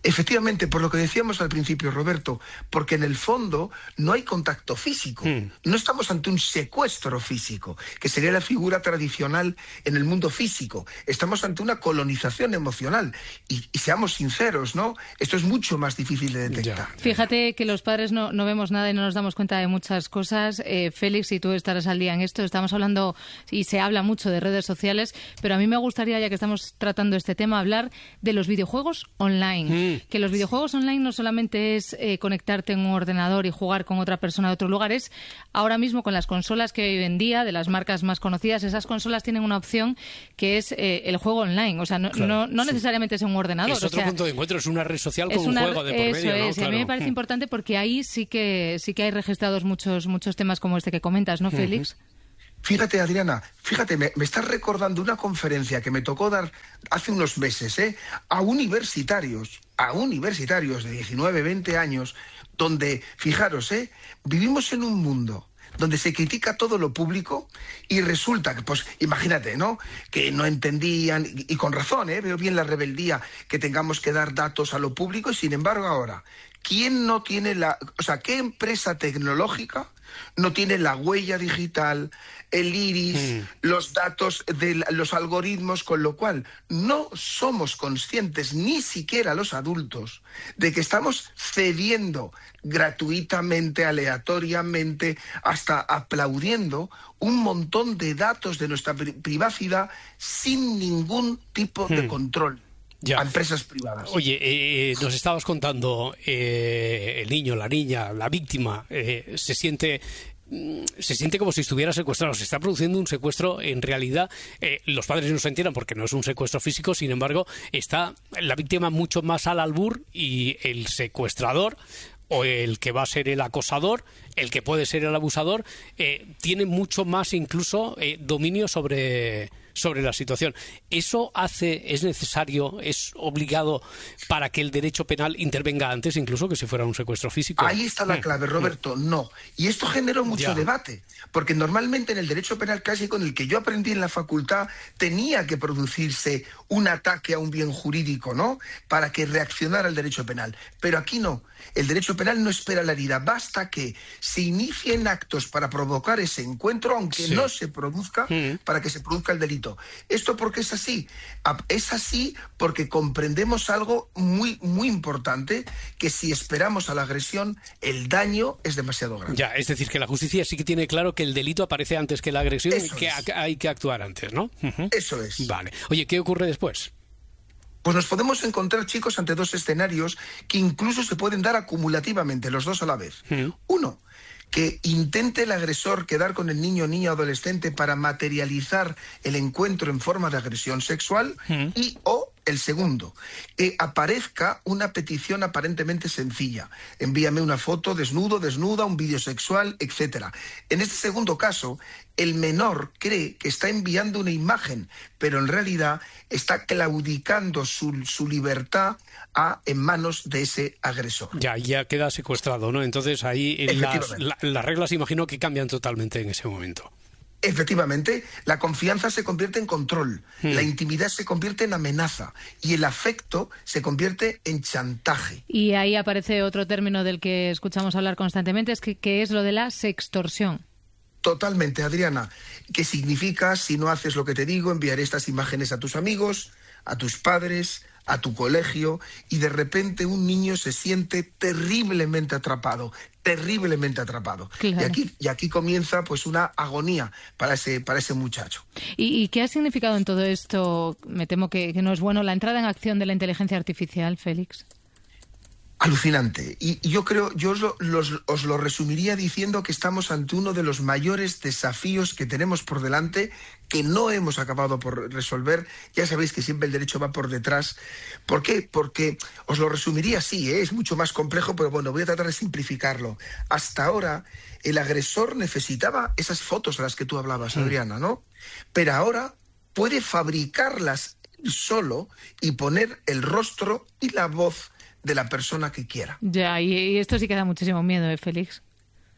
[SPEAKER 2] Efectivamente, por lo que decíamos al principio, Roberto, porque en el fondo no hay contacto físico. Mm. No estamos ante un secuestro físico, que sería la figura tradicional en el mundo físico. Estamos ante una colonización emocional. Y, y seamos sinceros, ¿no? Esto es mucho más difícil de detectar.
[SPEAKER 10] Ya. Fíjate que los padres no, no vemos nada y no nos damos cuenta de muchas cosas. Eh, Félix, y tú estarás al día en esto. Estamos hablando y se habla mucho de redes sociales, pero a mí me gustaría, ya que estamos tratando este tema, hablar de los videojuegos online. Mm. Que los videojuegos online no solamente es eh, conectarte en un ordenador y jugar con otra persona de otro lugar, es ahora mismo con las consolas que hay hoy en día, de las marcas más conocidas, esas consolas tienen una opción que es eh, el juego online. O sea, no, claro, no, no necesariamente sí. es en un ordenador.
[SPEAKER 8] Es otro
[SPEAKER 10] o sea,
[SPEAKER 8] punto de encuentro, es una red social con una, un juego de por
[SPEAKER 10] eso
[SPEAKER 8] medio, ¿no?
[SPEAKER 10] Es,
[SPEAKER 8] claro.
[SPEAKER 10] A mí me parece mm. importante porque ahí sí que sí que hay registrados muchos, muchos temas como este que comentas, ¿no, Félix?
[SPEAKER 2] Uh-huh. Fíjate, Adriana, fíjate, me, me estás recordando una conferencia que me tocó dar hace unos meses, ¿eh? a universitarios, a universitarios de diecinueve, veinte años, donde, fijaros, ¿eh? vivimos en un mundo donde se critica todo lo público y resulta que, pues, imagínate, ¿no?, que no entendían, y, y con razón, ¿eh? veo bien la rebeldía, que tengamos que dar datos a lo público, y sin embargo ahora, ¿quién no tiene la... o sea, qué empresa tecnológica no tiene la huella digital, el iris, mm. los datos de los algoritmos, con lo cual no somos conscientes, ni siquiera los adultos, de que estamos cediendo gratuitamente, aleatoriamente, hasta aplaudiendo un montón de datos de nuestra pri- privacidad sin ningún tipo mm. de control. Ya. A empresas privadas.
[SPEAKER 8] Oye, eh, nos estabas contando, eh, el niño, la niña, la víctima, eh, se siente... se siente como si estuviera secuestrado. Se está produciendo un secuestro. En realidad, eh, los padres no se enteran porque no es un secuestro físico. Sin embargo, está la víctima mucho más al albur y el secuestrador, o el que va a ser el acosador, el que puede ser el abusador, eh, tiene mucho más incluso eh, dominio sobre... sobre la situación. ¿Eso hace, es necesario, es obligado para que el derecho penal intervenga antes incluso que si fuera un secuestro físico?
[SPEAKER 2] Ahí está la clave, Roberto, no. Y esto generó mucho ya. debate, porque normalmente en el derecho penal clásico, en el que yo aprendí en la facultad, tenía que producirse un ataque a un bien jurídico, ¿no?, para que reaccionara el derecho penal. Pero aquí no. El derecho penal no espera la herida. Basta que se inicien actos para provocar ese encuentro, aunque sí. no se produzca, mm. para que se produzca el delito. ¿Esto por qué es así? Es así porque comprendemos algo muy, muy importante, que si esperamos a la agresión, el daño es demasiado grande.
[SPEAKER 8] Ya, es decir, que la justicia sí que tiene claro que el delito aparece antes que la agresión y que
[SPEAKER 2] es.
[SPEAKER 8] hay que actuar antes, ¿no? Uh-huh.
[SPEAKER 2] Eso es.
[SPEAKER 8] Vale. Oye, ¿qué ocurre después?
[SPEAKER 2] Pues nos podemos encontrar, chicos, ante dos escenarios que incluso se pueden dar acumulativamente, los dos a la vez. Uh-huh. Uno, que intente el agresor quedar con el niño o niña adolescente para materializar el encuentro en forma de agresión sexual, uh-huh. y o el segundo, que aparezca una petición aparentemente sencilla. Envíame una foto desnudo, desnuda, un vídeo sexual, etcétera. En este segundo caso, el menor cree que está enviando una imagen, pero en realidad está claudicando su, su libertad a, en manos de ese agresor.
[SPEAKER 8] Ya, ya queda secuestrado, ¿no? Entonces ahí las, la, las reglas, imagino, que cambian totalmente en ese momento.
[SPEAKER 2] Efectivamente, la confianza se convierte en control, hmm. la intimidad se convierte en amenaza y el afecto se convierte en chantaje.
[SPEAKER 10] Y ahí aparece otro término del que escuchamos hablar constantemente, es que, que es lo de la sextorsión.
[SPEAKER 2] Totalmente, Adriana. ¿Qué significa? Si no haces lo que te digo, enviaré estas imágenes a tus amigos, a tus padres, a tu colegio, y de repente un niño se siente terriblemente atrapado, terriblemente atrapado. Claro. Y aquí, y aquí comienza pues una agonía para ese, para ese muchacho.
[SPEAKER 10] ¿Y, ¿Y qué ha significado en todo esto? Me temo que, que no es bueno, la entrada en acción de la inteligencia artificial, Félix.
[SPEAKER 2] Alucinante. Y, y yo creo, yo os lo, los, os lo resumiría diciendo que estamos ante uno de los mayores desafíos que tenemos por delante, que no hemos acabado por resolver. Ya sabéis que siempre el derecho va por detrás. ¿Por qué? Porque os lo resumiría así, ¿eh? Es mucho más complejo, pero bueno, voy a tratar de simplificarlo. Hasta ahora, el agresor necesitaba esas fotos de las que tú hablabas, Adriana, ¿no? Pero ahora puede fabricarlas solo y poner el rostro y la voz de la persona que quiera.
[SPEAKER 10] Ya, y, y esto sí que da muchísimo miedo, ¿eh, Félix?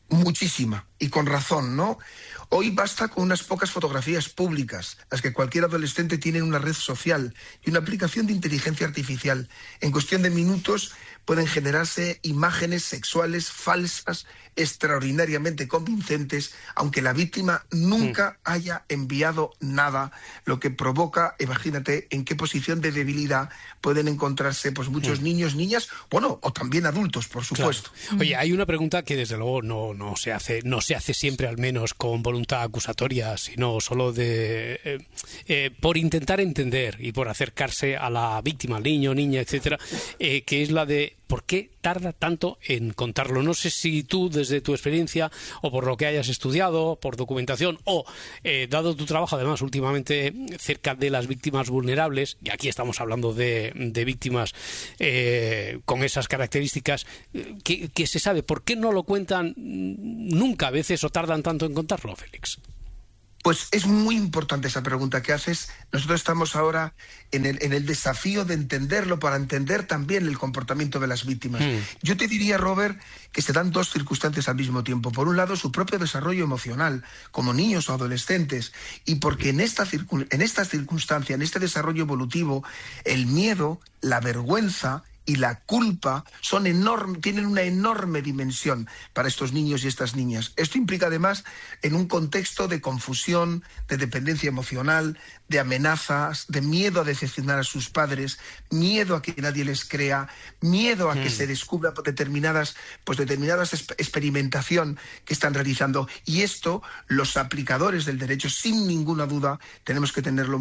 [SPEAKER 2] Muchísima, y con razón, ¿no? Hoy basta con unas pocas fotografías públicas, las que cualquier adolescente tiene en una red social y una aplicación de inteligencia artificial. En cuestión de minutos pueden generarse imágenes sexuales falsas, extraordinariamente convincentes, aunque la víctima nunca haya enviado nada, lo que provoca, imagínate, en qué posición de debilidad pueden encontrarse pues muchos
[SPEAKER 8] Mm.
[SPEAKER 2] niños, niñas, bueno, o también adultos, por supuesto.
[SPEAKER 8] Claro. Oye, hay una pregunta que desde luego no, no se hace, no se hace siempre, al menos con voluntad acusatoria, sino solo de eh, eh, por intentar entender y por acercarse a la víctima, al niño, niña, etcétera, eh, que es la de ¿por qué tarda tanto en contarlo? No sé si tú, desde tu experiencia, o por lo que hayas estudiado, por documentación, o eh, dado tu trabajo, además, últimamente cerca de las víctimas vulnerables, y aquí estamos hablando de, de víctimas eh, con esas características, eh, que, que se sabe, ¿por qué no lo cuentan nunca a veces o tardan tanto en contarlo, Félix?
[SPEAKER 2] Pues es muy importante esa pregunta que haces. Nosotros estamos ahora en el, en el desafío de entenderlo para entender también el comportamiento de las víctimas.
[SPEAKER 8] Mm.
[SPEAKER 2] Yo te diría, Robert, que se dan dos circunstancias al mismo tiempo. Por un lado, su propio desarrollo emocional, como niños o adolescentes, y porque en esta, circun- en esta circunstancia, en este desarrollo evolutivo, el miedo, la vergüenza y la culpa son enorme, tienen una enorme dimensión para estos niños y estas niñas. Esto implica además en un contexto de confusión, de dependencia emocional, de amenazas, de miedo a decepcionar a sus padres, miedo a que nadie les crea, miedo a que
[SPEAKER 8] Mm.
[SPEAKER 2] se descubra determinadas, pues determinadas exp- experimentación que están realizando. Y esto, los aplicadores del derecho, sin ninguna duda, tenemos que tenerlo